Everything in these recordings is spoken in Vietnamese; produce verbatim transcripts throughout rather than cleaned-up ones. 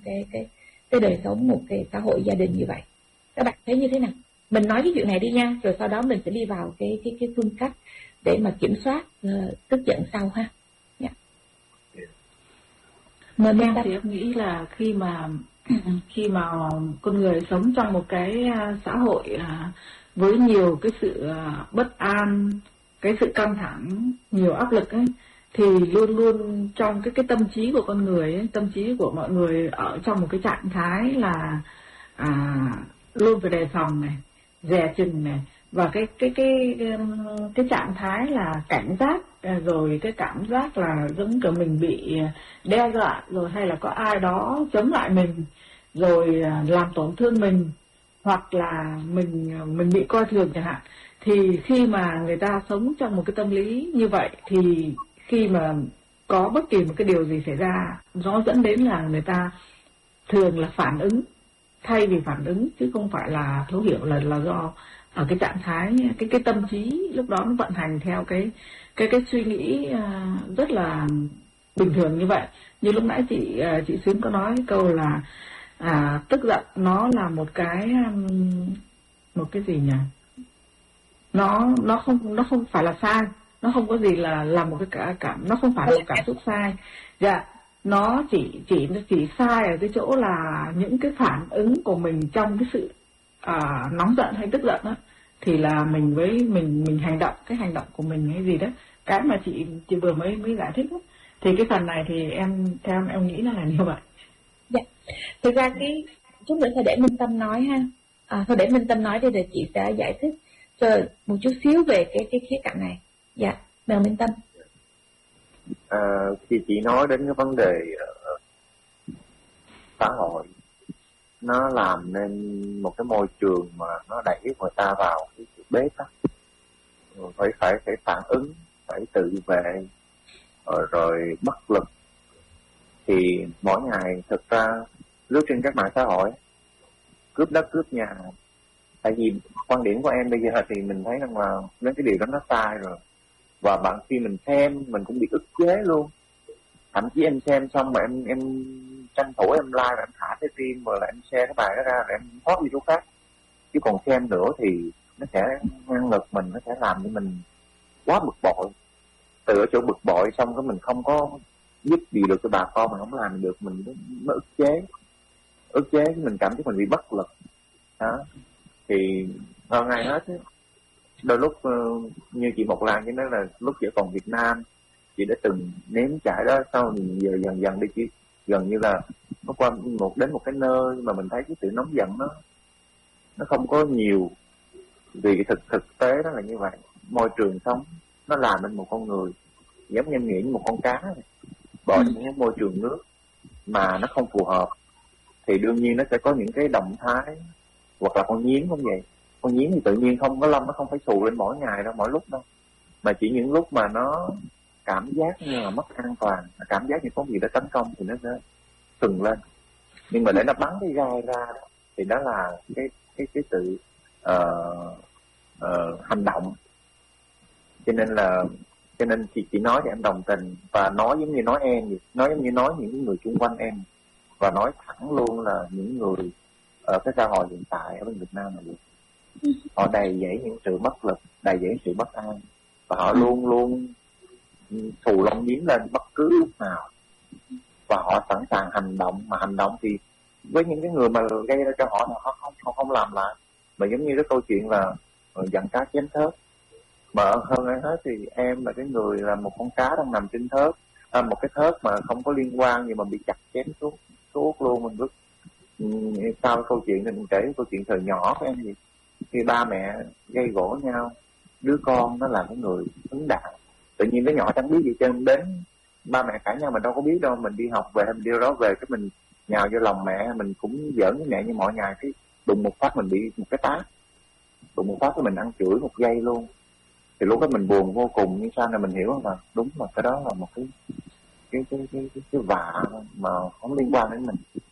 cái cái cái đời sống, một cái xã hội gia đình như vậy. Các bạn thấy như thế nào? Mình nói cái chuyện này đi nha, rồi sau đó mình sẽ đi vào cái cái cái phương cách để mà kiểm soát uh, tức giận sau ha. Yeah. Mời em thì em nghĩ là khi mà khi mà con người sống trong một cái xã hội với nhiều cái sự bất an, cái sự căng thẳng, nhiều áp lực ấy, thì luôn luôn trong cái cái tâm trí của con người ấy, tâm trí của mọi người ở trong một cái trạng thái là à, luôn phải đề phòng này, dè chừng này, và cái cái cái cái, cái trạng thái là cảnh giác, rồi cái cảm giác là giống kiểu mình bị đe dọa, rồi hay là có ai đó chống lại mình, rồi làm tổn thương mình, hoặc là mình mình bị coi thường chẳng hạn. Thì khi mà người ta sống trong một cái tâm lý như vậy, thì khi mà có bất kỳ một cái điều gì xảy ra, nó dẫn đến là người ta thường là phản ứng thay vì phản ứng, chứ không phải là thấu hiểu là là do ở cái trạng thái, cái cái tâm trí lúc đó nó vận hành theo cái cái cái suy nghĩ rất là bình thường như vậy. Như lúc nãy chị chị Xuyến có nói câu là à, tức giận nó là một cái một cái gì nhỉ? Nó nó không nó không phải là sai, nó không có gì là là một cái cả cảm, nó không phải là một cảm xúc sai. Dạ, nó chỉ chỉ nó chỉ sai ở cái chỗ là những cái phản ứng của mình trong cái sự à, nóng giận hay tức giận đó, thì là mình với mình mình hành động cái hành động của mình hay gì đó, cái mà chị chị vừa mới mới giải thích đó. Thì cái phần này thì em theo em, em nghĩ nó là như vậy. Dạ, thực ra cái chút nữa thôi để Minh Tâm nói ha. À, thôi để Minh Tâm nói đi rồi chị sẽ giải thích rồi một chút xíu về cái cái khía cạnh này. Dạ, mời Minh Tâm. À, thì chị nói đến cái vấn đề uh, xã hội nó làm nên một cái môi trường mà nó đẩy người ta vào cái sự bế tắc, phải phải phải phản ứng, phải tự vệ, rồi, rồi bất lực. Thì mỗi ngày thực ra lướt trên các mạng xã hội, cướp đất cướp nhà. Tại vì quan điểm của em bây giờ thì mình thấy rằng là mấy cái điều đó nó sai rồi, và bạn khi mình xem mình cũng bị ức chế luôn. Thậm chí em xem xong mà em em tranh thủ em like và em thả cái phim, rồi là em share cái bài đó ra rồi em post đi chỗ khác. Chứ còn xem nữa thì nó sẽ ngăn ngực mình, nó sẽ làm cho mình quá bực bội. Từ ở chỗ bực bội xong cái mình không có giúp gì được cho bà con, mình không làm được, mình nó ức chế ức chế mình cảm thấy mình bị bất lực đó. Thì hơn ai hết ấy, đôi lúc uh, như chị Một Lan, cho nên là lúc chị còn Việt Nam chị đã từng nếm trải đó, sau giờ dần dần đi chị gần như là nó qua một đến một cái nơi mà mình thấy cái sự nóng giận nó nó không có nhiều, vì cái thực thực tế đó là như vậy. Môi trường sống nó làm nên một con người giống như em nghĩ như một con cá này, bỏ trong cái môi trường nước mà nó không phù hợp thì đương nhiên nó sẽ có những cái động thái, hoặc là con nhím cũng vậy. Con nhím thì tự nhiên không có lông, nó không phải xù lên mỗi ngày đâu, mỗi lúc đâu, mà chỉ những lúc mà nó cảm giác như là mất an toàn, cảm giác như có gì đó tấn công thì nó sẽ sừng lên. Nhưng mà để nó bắn cái gai ra thì đó là cái cái cái sự uh, uh, hành động. Cho nên là cho nên chị chỉ nói thì em đồng tình, và nói giống như nói em vậy, nói giống như nói những người xung quanh em, và nói thẳng luôn là những người ở cái xã hội hiện tại ở bên Việt Nam này, họ đầy dẫy những sự bất lực, đầy dẫy sự bất an, và họ luôn luôn xù lông nhím lên bất cứ lúc nào, và họ sẵn sàng hành động. Mà hành động thì với những cái người mà gây ra cho họ là họ không họ không làm lại, mà giống như cái câu chuyện là giận cá chém thớt. Mà hơn ai hết thì em là cái người là một con cá đang nằm trên thớt, à, một cái thớt mà không có liên quan gì mà bị chặt chém suốt suốt luôn. Mình bước sau cái câu chuyện này mình kể câu chuyện thời nhỏ của em gì, khi ba mẹ gây gổ nhau, đứa con nó là cái người ứng đạo, tự nhiên đứa nhỏ chẳng biết gì trơn, đến ba mẹ cãi nhau mình đâu có biết đâu, mình đi học về mình đi đó về cái mình nhào vô lòng mẹ, mình cũng giỡn với mẹ như mọi ngày, cái đùng một phát mình bị một cái tát, đùng một phát cái mình ăn chửi một giây luôn. Thì lúc đó mình buồn vô cùng, nhưng sau này mình hiểu là đúng là cái đó là một cái cái cái cái cái, cái vạ mà không liên quan đến mình.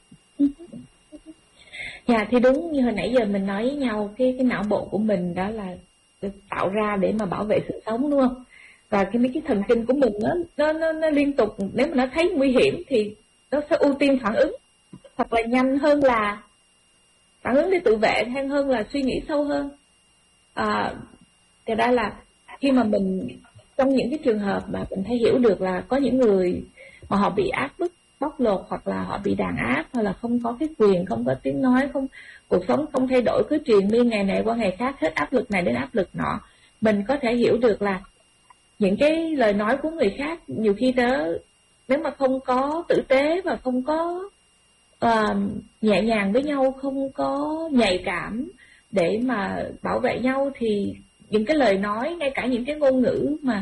Dạ thì đúng như hồi nãy giờ mình nói với nhau, cái cái não bộ của mình đó là được tạo ra để mà bảo vệ sự sống, đúng không? Và cái mấy cái thần kinh của mình nó nó nó, nó liên tục, nếu mà nó thấy nguy hiểm thì nó sẽ ưu tiên phản ứng. thật là nhanh hơn là phản ứng để tự vệ, hay hơn là suy nghĩ sâu hơn. À, thì đó là khi mà mình trong những cái trường hợp mà mình thấy hiểu được là có những người mà họ bị áp bức, bóc lột, hoặc là họ bị đàn áp, hoặc là không có cái quyền, không có tiếng nói, không cuộc sống không thay đổi, cứ truyền miên ngày này qua ngày khác, hết áp lực này đến áp lực nọ. Mình có thể hiểu được là những cái lời nói của người khác nhiều khi đó, nếu mà không có tử tế và không có uh, nhẹ nhàng với nhau, không có nhạy cảm để mà bảo vệ nhau, thì những cái lời nói, ngay cả những cái ngôn ngữ mà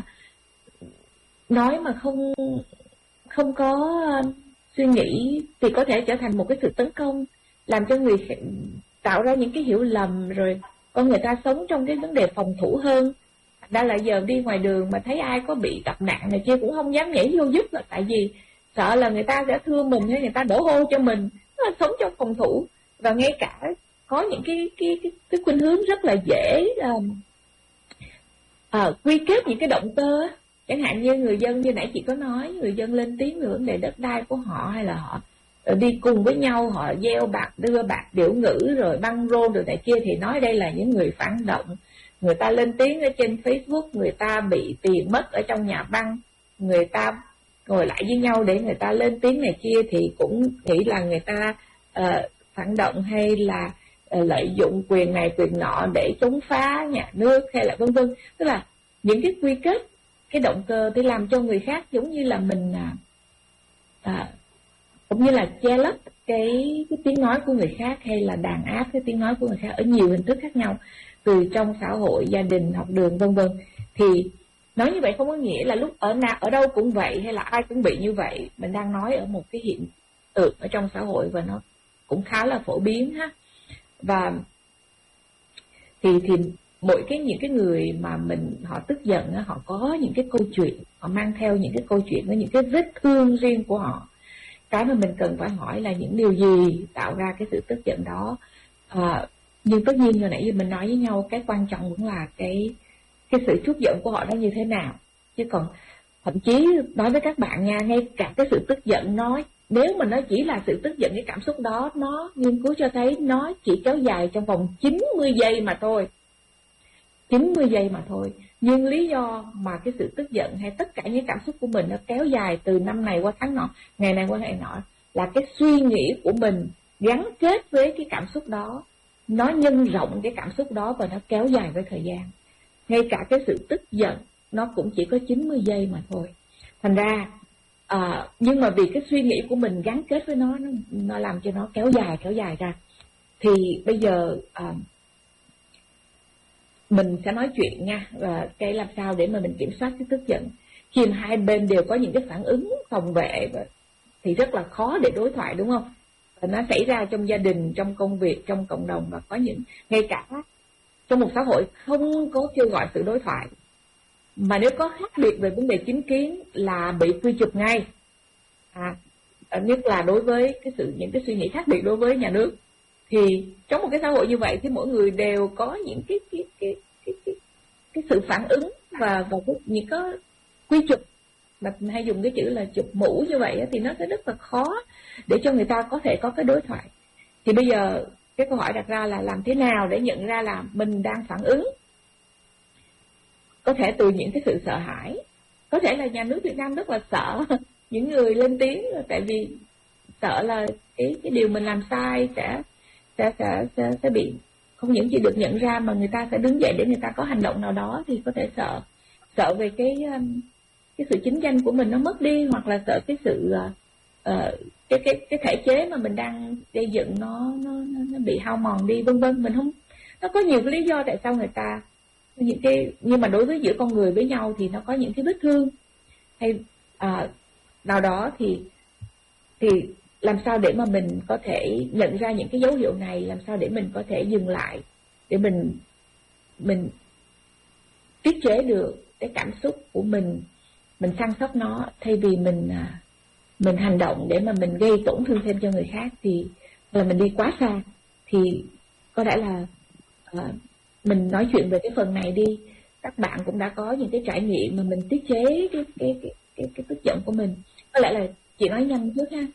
nói mà không không có uh, suy nghĩ, thì có thể trở thành một cái sự tấn công, làm cho người tạo ra những cái hiểu lầm, rồi con người ta sống trong cái vấn đề phòng thủ hơn. Đã là giờ đi ngoài đường mà thấy ai có bị gặp nạn này kia cũng không dám nhảy vô giúp, là tại vì sợ là người ta sẽ thưa mình, hay người ta đổ hô cho mình. Nó sống trong phòng thủ, và ngay cả có những cái cái cái, cái khuynh hướng rất là dễ uh, uh, quy kết những cái động cơ. Chẳng hạn như người dân, như nãy chị có nói, người dân lên tiếng về vấn đề đất đai của họ, hay là họ đi cùng với nhau, họ gieo bạc, đưa bạc, biểu ngữ, rồi băng rôn rồi này kia, thì nói đây là những người phản động. Người ta lên tiếng ở trên Facebook, người ta bị tiền mất ở trong nhà băng, người ta ngồi lại với nhau để người ta lên tiếng này kia, thì cũng nghĩ là người ta uh, phản động, hay là uh, lợi dụng quyền này quyền nọ để chống phá nhà nước, hay là vân vân. Tức là những cái quy kết, cái động cơ để làm cho người khác giống như là mình à, cũng như là che lấp cái, cái tiếng nói của người khác, hay là đàn áp cái tiếng nói của người khác ở nhiều hình thức khác nhau, từ trong xã hội, gia đình, học đường, vân vân. Thì nói như vậy không có nghĩa là lúc ở nào ở đâu cũng vậy, hay là ai cũng bị như vậy. Mình đang nói ở một cái hiện tượng ở trong xã hội, và nó cũng khá là phổ biến ha. Và thì thì mỗi cái những cái người mà mình họ tức giận, họ có những cái câu chuyện, họ mang theo những cái câu chuyện với những cái vết thương riêng của họ. Cái mà mình cần phải hỏi là những điều gì tạo ra cái sự tức giận đó. À, nhưng tất nhiên hồi nãy giờ mình nói với nhau, cái quan trọng vẫn là cái cái sự trút giận của họ nó như thế nào. Chứ còn thậm chí nói với các bạn nha, ngay cả cái sự tức giận nó, nếu mà nó chỉ là sự tức giận, cái cảm xúc đó, nó nghiên cứu cho thấy nó chỉ kéo dài trong vòng chín mươi giây mà thôi. chín mươi giây mà thôi. Nhưng lý do mà cái sự tức giận hay tất cả những cảm xúc của mình nó kéo dài từ năm này qua tháng nọ, ngày này qua ngày nọ, là cái suy nghĩ của mình gắn kết với cái cảm xúc đó, nó nhân rộng cái cảm xúc đó và nó kéo dài với thời gian. Ngay cả cái sự tức giận nó cũng chỉ có chín mươi giây mà thôi. Thành ra à, nhưng mà vì cái suy nghĩ của mình gắn kết với nó, nó, nó làm cho nó kéo dài kéo dài ra. Thì bây giờ à, mình sẽ nói chuyện nha, và cái làm sao để mà mình kiểm soát cái tức giận. Khi mà hai bên đều có những cái phản ứng phòng vệ thì rất là khó để đối thoại, đúng không? Và nó xảy ra trong gia đình, trong công việc, trong cộng đồng, và có những, ngay cả trong một xã hội không có kêu gọi sự đối thoại, mà nếu có khác biệt về vấn đề chính kiến là bị quy chụp ngay. À, nhất là đối với cái sự những cái suy nghĩ khác biệt đối với nhà nước. Thì trong một cái xã hội như vậy thì mỗi người đều có những cái cái cái cái cái, cái sự phản ứng và và những cái quy chụp, mà mình hay dùng cái chữ là chụp mũ như vậy, thì nó sẽ rất là khó để cho người ta có thể có cái đối thoại. Thì bây giờ cái câu hỏi đặt ra là làm thế nào để nhận ra là mình đang phản ứng? Có thể từ những cái sự sợ hãi, có thể là nhà nước Việt Nam rất là sợ những người lên tiếng, tại vì sợ là cái cái điều mình làm sai sẽ sẽ sẽ sẽ, sẽ bị không những chỉ được nhận ra, mà người ta sẽ đứng dậy để người ta có hành động nào đó, thì có thể sợ sợ về cái cái sự chính danh của mình nó mất đi, hoặc là sợ cái sự uh, cái cái cái thể chế mà mình đang gây dựng nó nó nó bị hao mòn đi, vân vân. Mình không, nó có nhiều cái lý do tại sao người ta những cái, nhưng mà đối với giữa con người với nhau thì nó có những cái vết thương hay uh, nào đó, thì thì làm sao để mà mình có thể nhận ra những cái dấu hiệu này, làm sao để mình có thể dừng lại, để mình mình tiết chế được cái cảm xúc của mình, mình săn sóc nó, thay vì mình mình hành động để mà mình gây tổn thương thêm cho người khác, thì là mình đi quá xa. Thì có lẽ là uh, mình nói chuyện về cái phần này đi, các bạn cũng đã có những cái trải nghiệm mà mình tiết chế cái cái cái cái, cái tức giận của mình. Có lẽ là chị nói nhanh trước ha.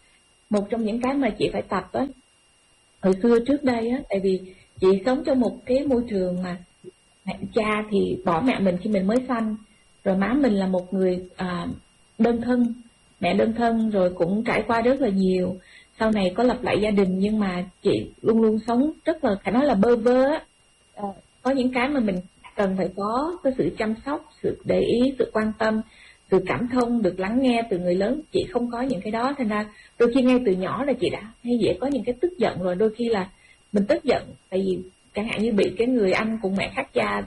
một trong những cái mà chị phải tập á, hồi xưa trước đây á, tại vì chị sống trong một cái môi trường mà mẹ cha thì bỏ mẹ mình khi mình mới sanh, rồi má mình là một người à, đơn thân, mẹ đơn thân, rồi cũng trải qua rất là nhiều, sau này có lập lại gia đình, nhưng mà chị luôn luôn sống rất là, phải nói là bơ vơ á. À, có những cái mà mình cần phải có cái sự chăm sóc, sự để ý, sự quan tâm, sự cảm thông, được lắng nghe từ người lớn. Chị không có những cái đó, thành ra đôi khi ngay từ nhỏ là chị đã hay dễ có những cái tức giận rồi. Đôi khi là mình tức giận tại vì chẳng hạn như bị cái người anh cùng mẹ khác cha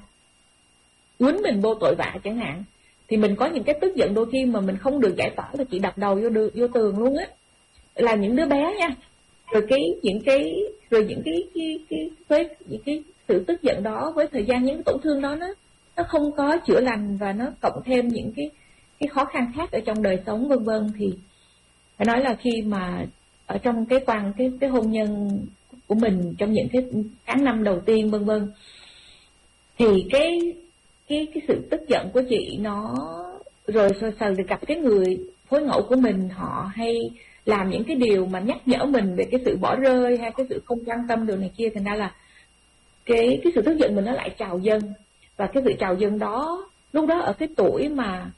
quýnh mình vô tội vạ chẳng hạn, thì mình có những cái tức giận đôi khi mà mình không được giải tỏa là chị đập đầu vô đường, vô tường luôn á, là những đứa bé nha. Rồi cái những cái rồi những cái cái cái với những cái sự tức giận đó với thời gian, những cái tổn thương đó nó nó không có chữa lành, và nó cộng thêm những cái cái khó khăn khác ở trong đời sống vân vân, thì phải nói là khi mà ở trong cái quan cái cái hôn nhân của mình trong những cái tháng năm đầu tiên vân vân, thì cái cái cái sự tức giận của chị nó rồi sau sau thì gặp cái người phối ngẫu của mình, họ hay làm những cái điều mà nhắc nhở mình về cái sự bỏ rơi hay cái sự không quan tâm điều này kia, thành ra là cái cái sự tức giận mình nó lại trào dâng. Và cái sự trào dâng đó lúc đó ở cái tuổi mà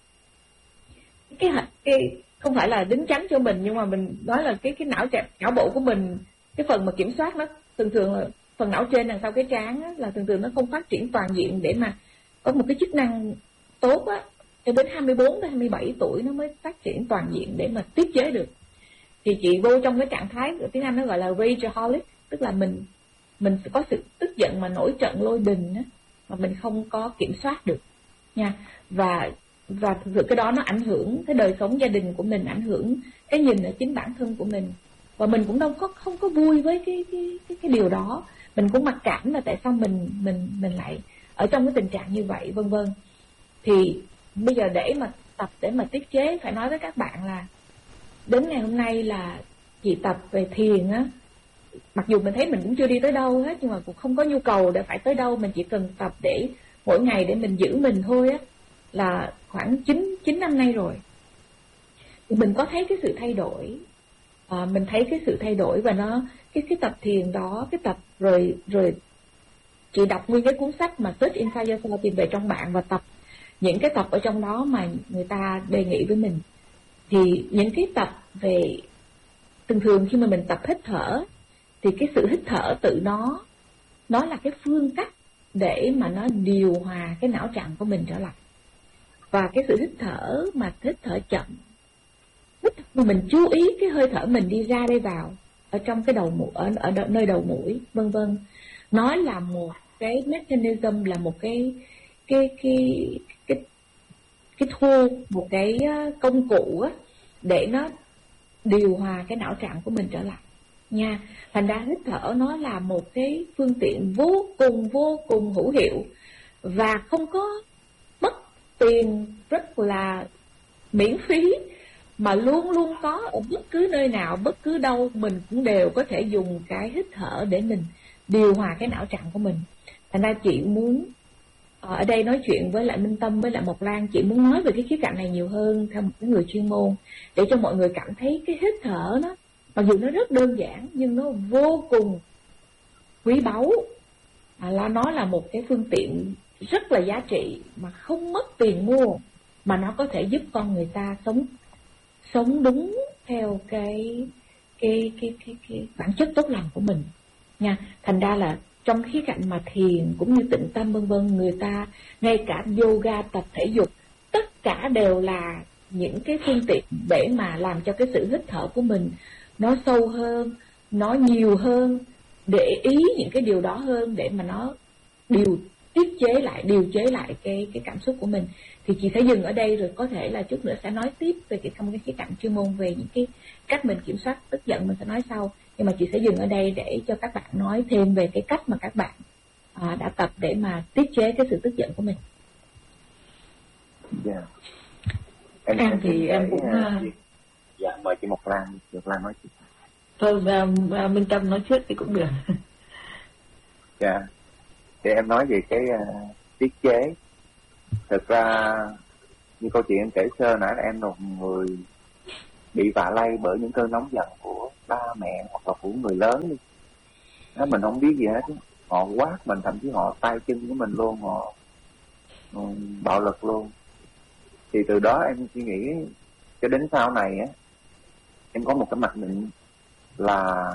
cái cái không phải là đính chắn cho mình, nhưng mà mình nói là cái cái não trạng não bộ của mình, cái phần mà kiểm soát nó thường thường là phần não trên đằng sau cái trán á, là thường thường nó không phát triển toàn diện để mà có một cái chức năng tốt á, cho đến hai mươi bốn đến hai mươi bảy tuổi nó mới phát triển toàn diện để mà tiết chế được. Thì chị vô trong cái trạng thái của tiếng Anh nó gọi là rageaholic, tức là mình mình có sự tức giận mà nổi trận lôi đình á, mà mình không có kiểm soát được nha. Và và thực sự cái đó nó ảnh hưởng cái đời sống gia đình của mình, ảnh hưởng cái nhìn ở chính bản thân của mình, và mình cũng đâu có không có vui với cái cái cái, cái điều đó. Mình cũng mặc cảm là tại sao mình mình mình lại ở trong cái tình trạng như vậy vân vân. Thì bây giờ để mà tập để mà tiết chế, phải nói với các bạn là đến ngày hôm nay là chị tập về thiền á, mặc dù mình thấy mình cũng chưa đi tới đâu hết, nhưng mà cũng không có nhu cầu để phải tới đâu, mình chỉ cần tập để mỗi ngày để mình giữ mình thôi á, là khoảng chín chín năm nay rồi. Thì mình có thấy cái sự thay đổi, à, mình thấy cái sự thay đổi, và nó cái cái tập thiền đó, cái tập rồi rồi chị đọc nguyên cái cuốn sách mà Search Inside Yourself, tìm về trong bạn, và tập những cái tập ở trong đó mà người ta đề nghị với mình. Thì những cái tập về thường thường khi mà mình tập hít thở, thì cái sự hít thở tự nó nó là cái phương cách để mà nó điều hòa cái não trạng của mình trở lại. Và cái sự hít thở mà hít thở chậm, hít mà mình chú ý cái hơi thở mình đi ra đây vào ở trong cái đầu mũi, ở, ở nơi đầu mũi vân vân, nó là một cái mechanism, là một cái cái cái cái cái tool, một cái công cụ á, để nó điều hòa cái não trạng của mình trở lại nha. Thành ra hít thở nó là một cái phương tiện vô cùng vô cùng hữu hiệu, và không có mất tiền, rất là miễn phí, mà luôn luôn có ở bất cứ nơi nào, bất cứ đâu mình cũng đều có thể dùng cái hít thở để mình điều hòa cái não trạng của mình. Thành ra chị muốn ở đây nói chuyện với lại Minh Tâm với lại Mộc Lan, chị muốn nói về cái khía cạnh này nhiều hơn theo một cái người chuyên môn, để cho mọi người cảm thấy cái hít thở nó mặc dù nó rất đơn giản nhưng nó vô cùng quý báu, à, là nó là một cái phương tiện rất là giá trị mà không mất tiền mua, mà nó có thể giúp con người ta sống sống đúng theo cái cái cái cái, cái bản chất tốt lành của mình nha. Thành ra là trong khía cạnh mà thiền cũng như tịnh tâm vân vân, người ta ngay cả yoga, tập thể dục, tất cả đều là những cái phương tiện để mà làm cho cái sự hít thở của mình nó sâu hơn, nó nhiều hơn, để ý những cái điều đó hơn, để mà nó điều tiết chế lại, điều chế lại cái cái cảm xúc của mình. Thì chị sẽ dừng ở đây, rồi có thể là chút nữa sẽ nói tiếp về cái trong cái khía cạnh chuyên môn về những cái cách mình kiểm soát tức giận, mình sẽ nói sau. Nhưng mà chị sẽ dừng ở đây để cho các bạn nói thêm về cái cách mà các bạn à, đã tập để mà tiết chế cái sự tức giận của mình. Dạ. Em, em em thì em cũng uh, dạ mời chị Mộc Lan, Mộc Lan nói chuyện. Thôi uh, Minh Tâm nói trước thì cũng được. Dạ. Thì em nói về cái uh, tiết chế. Thực ra như câu chuyện em kể sơ nãy là em là một người bị vạ lây bởi những cơn nóng giận của ba mẹ hoặc là của người lớn đi. Đó, mình không biết gì hết, họ quát mình, thậm chí họ tay chân của mình luôn, họ um, bạo lực luôn. Thì từ đó em suy nghĩ cho đến sau này á, em có một cái mặc định là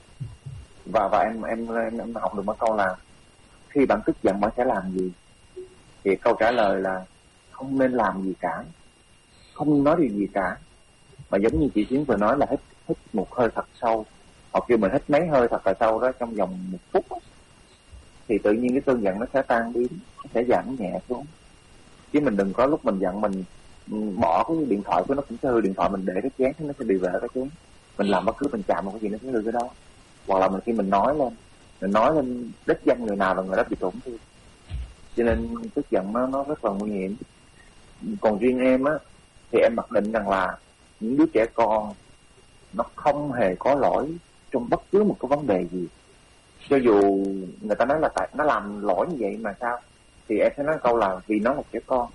và và em em em, em học được một câu là khi bạn tức giận bạn sẽ làm gì? Thì câu trả lời là không nên làm gì cả, không nói điều gì cả, mà giống như chị Chiến vừa nói là hít hít một hơi thật sâu, hoặc kêu mình hít mấy hơi thật là sâu đó trong vòng một phút, thì tự nhiên cái cơn giận nó sẽ tan biến, nó sẽ giảm nhẹ xuống. Chứ mình đừng có lúc mình giận mình bỏ cái điện thoại của nó cũng sẽ hư điện thoại, mình để cái chén thì nó sẽ bị vỡ cái chén, mình làm bất cứ mình chạm một cái gì nó sẽ hư cái đó. Hoặc là mình khi mình nói lên mình nói lên đích danh người nào là người đó bị tổn thương. Cho nên tức giận nó nó rất là nguy hiểm. Còn riêng em á thì em mặc định rằng là những đứa trẻ con nó không hề có lỗi trong bất cứ một cái vấn đề gì. Cho dù người ta nói là tại nó làm lỗi như vậy mà sao, thì em sẽ nói câu là vì nó là trẻ con.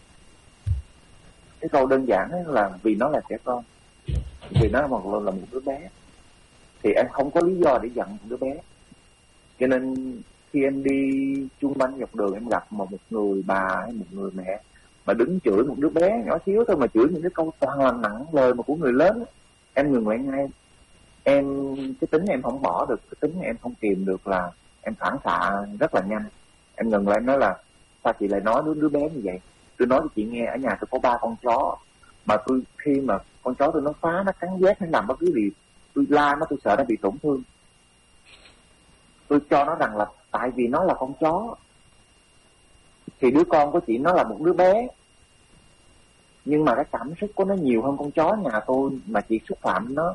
Cái câu đơn giản ấy là vì nó là trẻ con, vì nó là một, là một đứa bé, thì em không có lý do để giận một đứa bé. Cho nên khi em đi chung quanh dọc đường em gặp một, một người bà hay một người mẹ mà đứng chửi một đứa bé nhỏ xíu thôi, mà chửi những cái câu toàn là nặng lời mà của người lớn, em ngừng lại ngay. Em cái tính em không bỏ được, cái tính em không kìm được là em phản xạ rất là nhanh. Em ngừng lại nói là sao chị lại nói đứa đứa bé như vậy? Tôi nói cho chị nghe, ở nhà tôi có ba con chó, mà tôi khi mà con chó tôi nó phá, nó cắn vét hay làm bất cứ gì, tôi la nó, tôi sợ nó bị tổn thương. Tôi cho nó rằng là tại vì nó là con chó, thì đứa con của chị nó là một đứa bé, nhưng mà cái cảm xúc của nó nhiều hơn con chó nhà tôi, mà chị xúc phạm nó.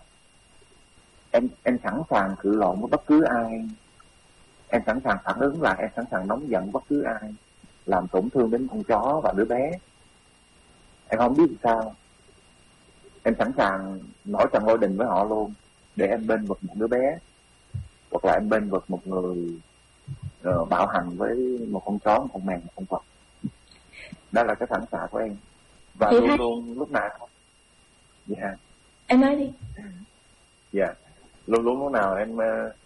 Em em sẵn sàng cự lộn với bất cứ ai, em sẵn sàng phản ứng lại, em sẵn sàng nóng giận bất cứ ai làm tổn thương đến con chó và đứa bé. Em không biết sao, em sẵn sàng nổi trận lôi đình với họ luôn, để em bên vực một đứa bé, hoặc là em bên vực một người uh, bạo hành với một con chó, một con mèo, một con vật. Đó là cái phản xạ của em. Và chị luôn thấy... luôn lúc nào dạ yeah. Em nói đi. Dạ yeah. Luôn luôn lúc nào em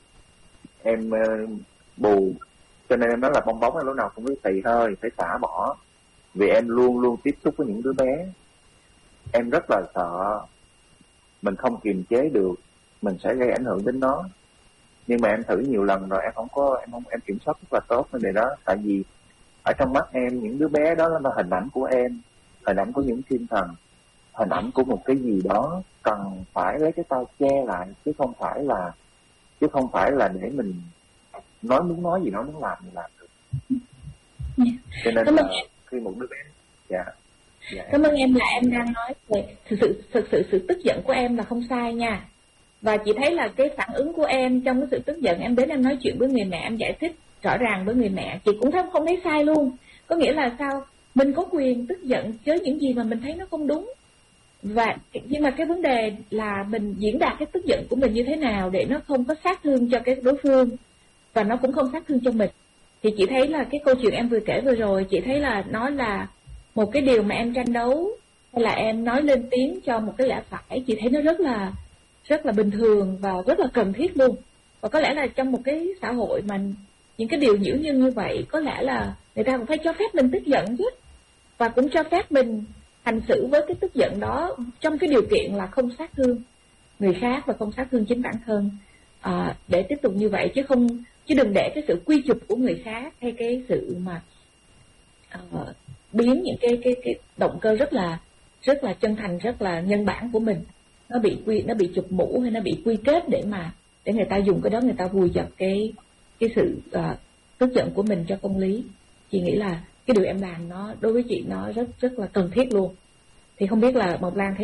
em bù, cho nên em nói là bong bóng em lúc nào cũng biết tì hơi, phải xả bỏ. Vì em luôn luôn tiếp xúc với những đứa bé, em rất là sợ mình không kiềm chế được, mình sẽ gây ảnh hưởng đến nó. Nhưng mà em thử nhiều lần rồi, em không có em không em kiểm soát rất là tốt vấn đề đó. Tại vì ở trong mắt em những đứa bé đó là hình ảnh của em, hình ảnh của những thiên thần, hình ảnh của một cái gì đó cần phải lấy cái tay che lại, chứ không phải là chứ không phải là để mình nói muốn nói gì, nó muốn làm thì làm được. Yeah. Cho nên Cảm là ơn. khi một đứa bé dạ, dạ Cảm ơn em là em đang nói về thực sự thực sự sự tức giận của em là không sai nha. Và chị thấy là cái phản ứng của em trong cái sự tức giận, em đến em nói chuyện với người mẹ, em giải thích rõ ràng với người mẹ, chị cũng thấy không thấy sai luôn. Có nghĩa là sao? Mình có quyền tức giận với những gì mà mình thấy nó không đúng. Và nhưng mà cái vấn đề là mình diễn đạt cái tức giận của mình như thế nào để nó không có sát thương cho cái đối phương, và nó cũng không sát thương cho mình. Thì chị thấy là cái câu chuyện em vừa kể vừa rồi, chị thấy là nó là một cái điều mà em tranh đấu, hay là em nói lên tiếng cho một cái lẽ phải, chị thấy nó rất là rất là bình thường và rất là cần thiết luôn. Và có lẽ là trong một cái xã hội mà những cái điều nhiễu nhân như vậy, có lẽ là người ta cũng phải cho phép mình tức giận chứ, và cũng cho phép mình hành xử với cái tức giận đó trong cái điều kiện là không sát thương người khác và không sát thương chính bản thân, à, để tiếp tục như vậy, chứ không chứ đừng để cái sự quy chụp của người khác hay cái sự mà uh, biến những cái cái cái động cơ rất là rất là chân thành, rất là nhân bản của mình, nó bị quy nó bị chụp mũ hay nó bị quy kết để mà để người ta dùng cái đó, người ta vùi dập cái cái sự uh, tức giận của mình cho công lý. Chị nghĩ là cái điều em làm nó đối với chị nó rất rất là cần thiết luôn. Thì không biết là Mộc Lan thấy.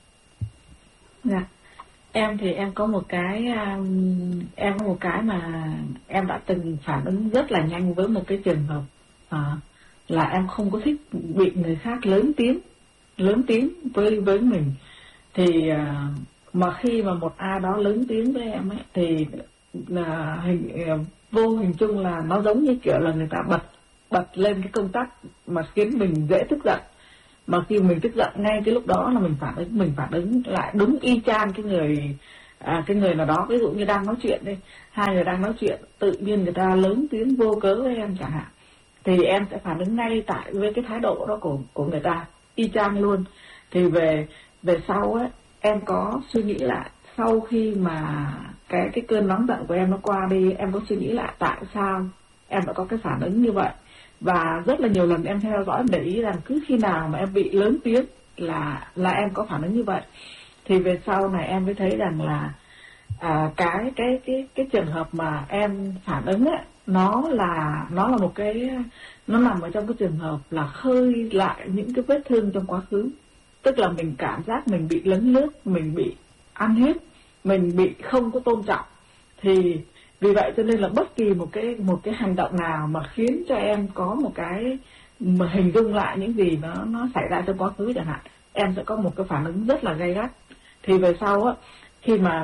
Dạ, em thì em có một cái um, em có một cái mà em đã từng phản ứng rất là nhanh với một cái trường hợp, à, là em không có thích bị người khác lớn tiếng lớn tiếng với với mình. Thì uh, mà khi mà một ai đó lớn tiếng với em ấy, thì là hình uh, vô hình chung là nó giống như kiểu là người ta bật bật lên cái công tắc mà khiến mình dễ tức giận. mà khi mình tức giận ngay cái lúc đó là mình phản ứng mình phản ứng lại đúng y chang cái người à, cái người nào đó. Ví dụ như đang nói chuyện đây, hai người đang nói chuyện, tự nhiên người ta lớn tiếng vô cớ với em chẳng hạn, thì em sẽ phản ứng ngay tại với cái thái độ đó của của người ta y chang luôn. Thì về về sau á, em có suy nghĩ lại, sau khi mà cái cái cơn nóng giận của em nó qua đi, em có suy nghĩ lại tại sao em đã có cái phản ứng như vậy. Và rất là nhiều lần em theo dõi, để ý rằng cứ khi nào mà em bị lớn tiếng là là em có phản ứng như vậy. Thì về sau này em mới thấy rằng là à, cái cái cái cái trường hợp mà em phản ứng ấy, nó là nó là một cái, nó nằm ở trong cái trường hợp là khơi lại những cái vết thương trong quá khứ. Tức là mình cảm giác mình bị lấn lướt, mình bị ăn hiếp, mình bị không có tôn trọng. Thì vì vậy cho nên là bất kỳ một cái một cái hành động nào mà khiến cho em có một cái mà hình dung lại những gì nó nó xảy ra trong quá khứ chẳng hạn, em sẽ có một cái phản ứng rất là gay gắt. Thì về sau á, khi mà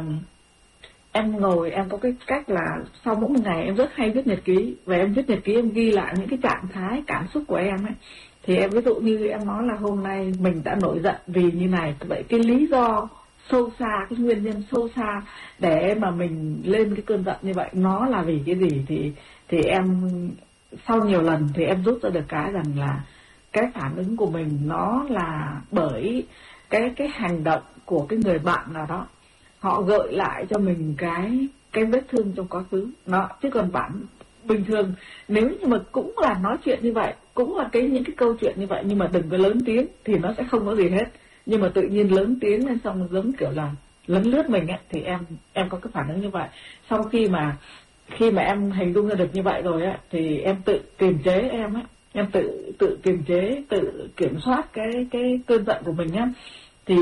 em ngồi, em có cái cách là sau mỗi một ngày em rất hay viết nhật ký, và em viết nhật ký em ghi lại những cái trạng thái cảm xúc của em ấy. Thì em ví dụ như em nói là hôm nay mình đã nổi giận vì như này, vậy cái lý do sâu xa, cái nguyên nhân sâu xa để mà mình lên cái cơn giận như vậy nó là vì cái gì. Thì thì em sau nhiều lần thì em rút ra được cái rằng là cái phản ứng của mình nó là bởi cái cái hành động của cái người bạn nào đó, họ gợi lại cho mình cái cái vết thương trong quá khứ nó. Chứ còn bản bình thường nếu như mà cũng là nói chuyện như vậy, cũng là cái những cái câu chuyện như vậy, nhưng mà đừng có lớn tiếng thì nó sẽ không có gì hết. Nhưng mà tự nhiên lớn tiếng lên xong giống kiểu là lấn lướt mình ấy, thì em em có cái phản ứng như vậy. Sau khi mà khi mà em hình dung ra được như vậy rồi ấy, thì em tự kiềm chế em ấy, em tự tự kiềm chế, tự kiểm soát cái cái cơn giận của mình nhé. Thì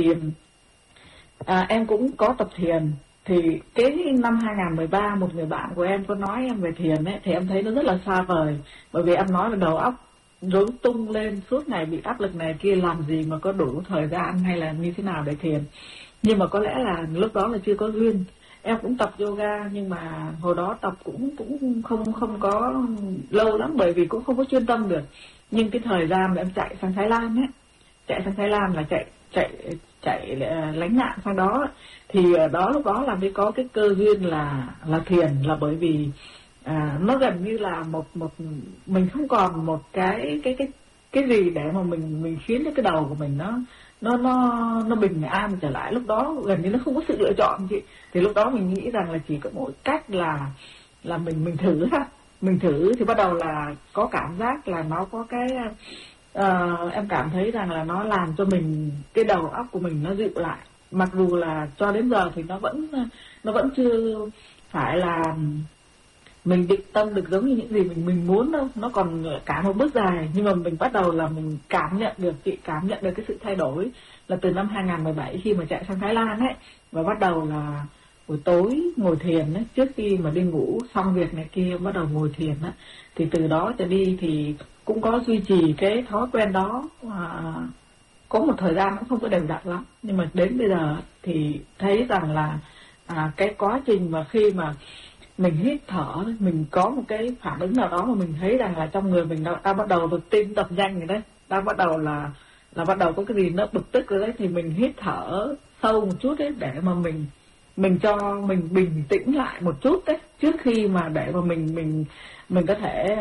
à, em cũng có tập thiền. Thì cái năm hai không một ba một người bạn của em có nói em về thiền ấy, thì em thấy nó rất là xa vời. Bởi vì em nói là đầu óc rối tung lên, suốt ngày bị áp lực này kia, làm gì mà có đủ thời gian hay là như thế nào để thiền. Nhưng mà có lẽ là lúc đó là chưa có duyên. Em cũng tập yoga, nhưng mà hồi đó tập cũng cũng không không có lâu lắm, bởi vì cũng không có chuyên tâm được. Nhưng cái thời gian mà em chạy sang Thái Lan ấy, chạy sang Thái Lan là chạy chạy chạy lánh nạn sang đó, thì ở đó lúc đó là mới có cái cơ duyên là là thiền. Là bởi vì à, nó gần như là một một mình không còn một cái cái cái cái gì để mà mình mình khiến cho cái đầu của mình nó nó nó nó bình an trở lại. Lúc đó gần như nó không có sự lựa chọn chị. Thì lúc đó mình nghĩ rằng là chỉ có một cách là là mình mình thử ha, mình thử thì bắt đầu là có cảm giác là nó có cái uh, em cảm thấy rằng là nó làm cho mình, cái đầu óc của mình nó dịu lại. Mặc dù là cho đến giờ thì nó vẫn nó vẫn chưa phải là mình định tâm được giống như những gì mình mình muốn đâu, nó còn cả một bước dài. Nhưng mà mình bắt đầu là mình cảm nhận được, chị cảm nhận được cái sự thay đổi là từ năm hai không một bảy khi mà chạy sang Thái Lan ấy, và bắt đầu là buổi tối ngồi thiền ấy, trước khi mà đi ngủ xong việc này kia bắt đầu ngồi thiền ấy. Thì từ đó trở đi thì cũng có duy trì cái thói quen đó, à, có một thời gian nó không có đều đặn lắm, nhưng mà đến bây giờ thì thấy rằng là à, cái quá trình mà khi mà mình hít thở, mình có một cái phản ứng nào đó mà mình thấy rằng là trong người mình đã, đã bắt đầu được tim đập nhanh rồi đấy, đã bắt đầu là là bắt đầu có cái gì nó bực tức rồi đấy, thì mình hít thở sâu một chút đấy, để mà mình mình cho mình bình tĩnh lại một chút đấy, trước khi mà để mà mình mình mình có thể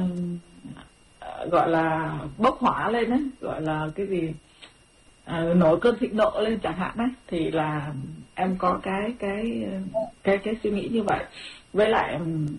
uh, gọi là bốc hỏa lên đấy, gọi là cái gì uh, nổi cơn thịnh nộ lên chẳng hạn đấy. Thì là em có cái cái cái cái suy nghĩ như vậy. Với lại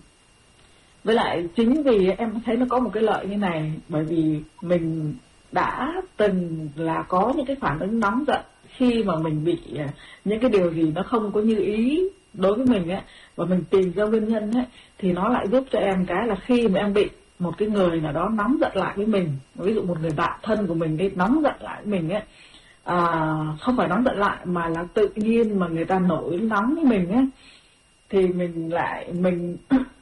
với lại chính vì em thấy nó có một cái lợi như này, bởi vì mình đã từng là có những cái phản ứng nóng giận khi mà mình bị những cái điều gì nó không có như ý đối với mình ấy, và mình tìm ra nguyên nhân ấy, thì nó lại giúp cho em cái là khi mà em bị một cái người nào đó nóng giận lại với mình, ví dụ một người bạn thân của mình đi nóng giận lại với mình ấy, à, không phải nóng giận lại mà là tự nhiên mà người ta nổi nóng với mình ấy, thì mình lại mình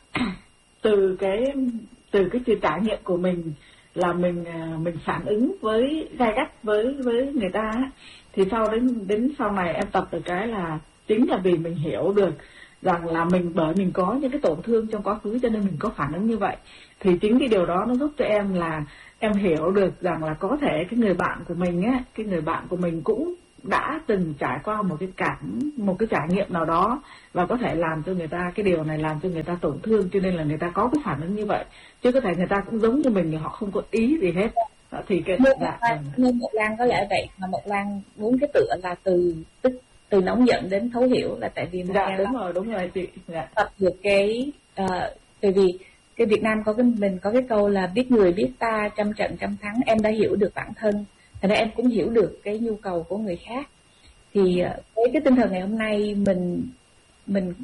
từ cái từ cái sự trải nghiệm của mình là mình mình phản ứng với gay gắt với với người ta ấy. Thì sau đến đến sau này em tập được cái là chính là vì mình hiểu được rằng là mình bởi mình có những cái tổn thương trong quá khứ cho nên mình có phản ứng như vậy. Thì chính cái điều đó nó giúp cho em là em hiểu được rằng là có thể cái người bạn của mình á, cái người bạn của mình cũng đã từng trải qua một cái cảm một cái trải nghiệm nào đó và có thể làm cho người ta cái điều này làm cho người ta tổn thương, cho nên là người ta có cái phản ứng như vậy. Chứ có thể người ta cũng giống như mình thì họ không có ý gì hết. Đó, thì cái nên, dạ, nên Mộc Lan có lẽ vậy mà Mộc Lan muốn cái tựa là từ tức từ nóng giận đến thấu hiểu, là tại vì Mộc dạ Lan đúng rồi đúng rồi chị. Dạ. tập được cái uh, tại vì cái Việt Nam có cái mình có cái câu là biết người biết ta, trăm trận trăm thắng. Em đã hiểu được bản thân, thành ra em cũng hiểu được cái nhu cầu của người khác. Thì uh, với cái tinh thần ngày hôm nay mình mình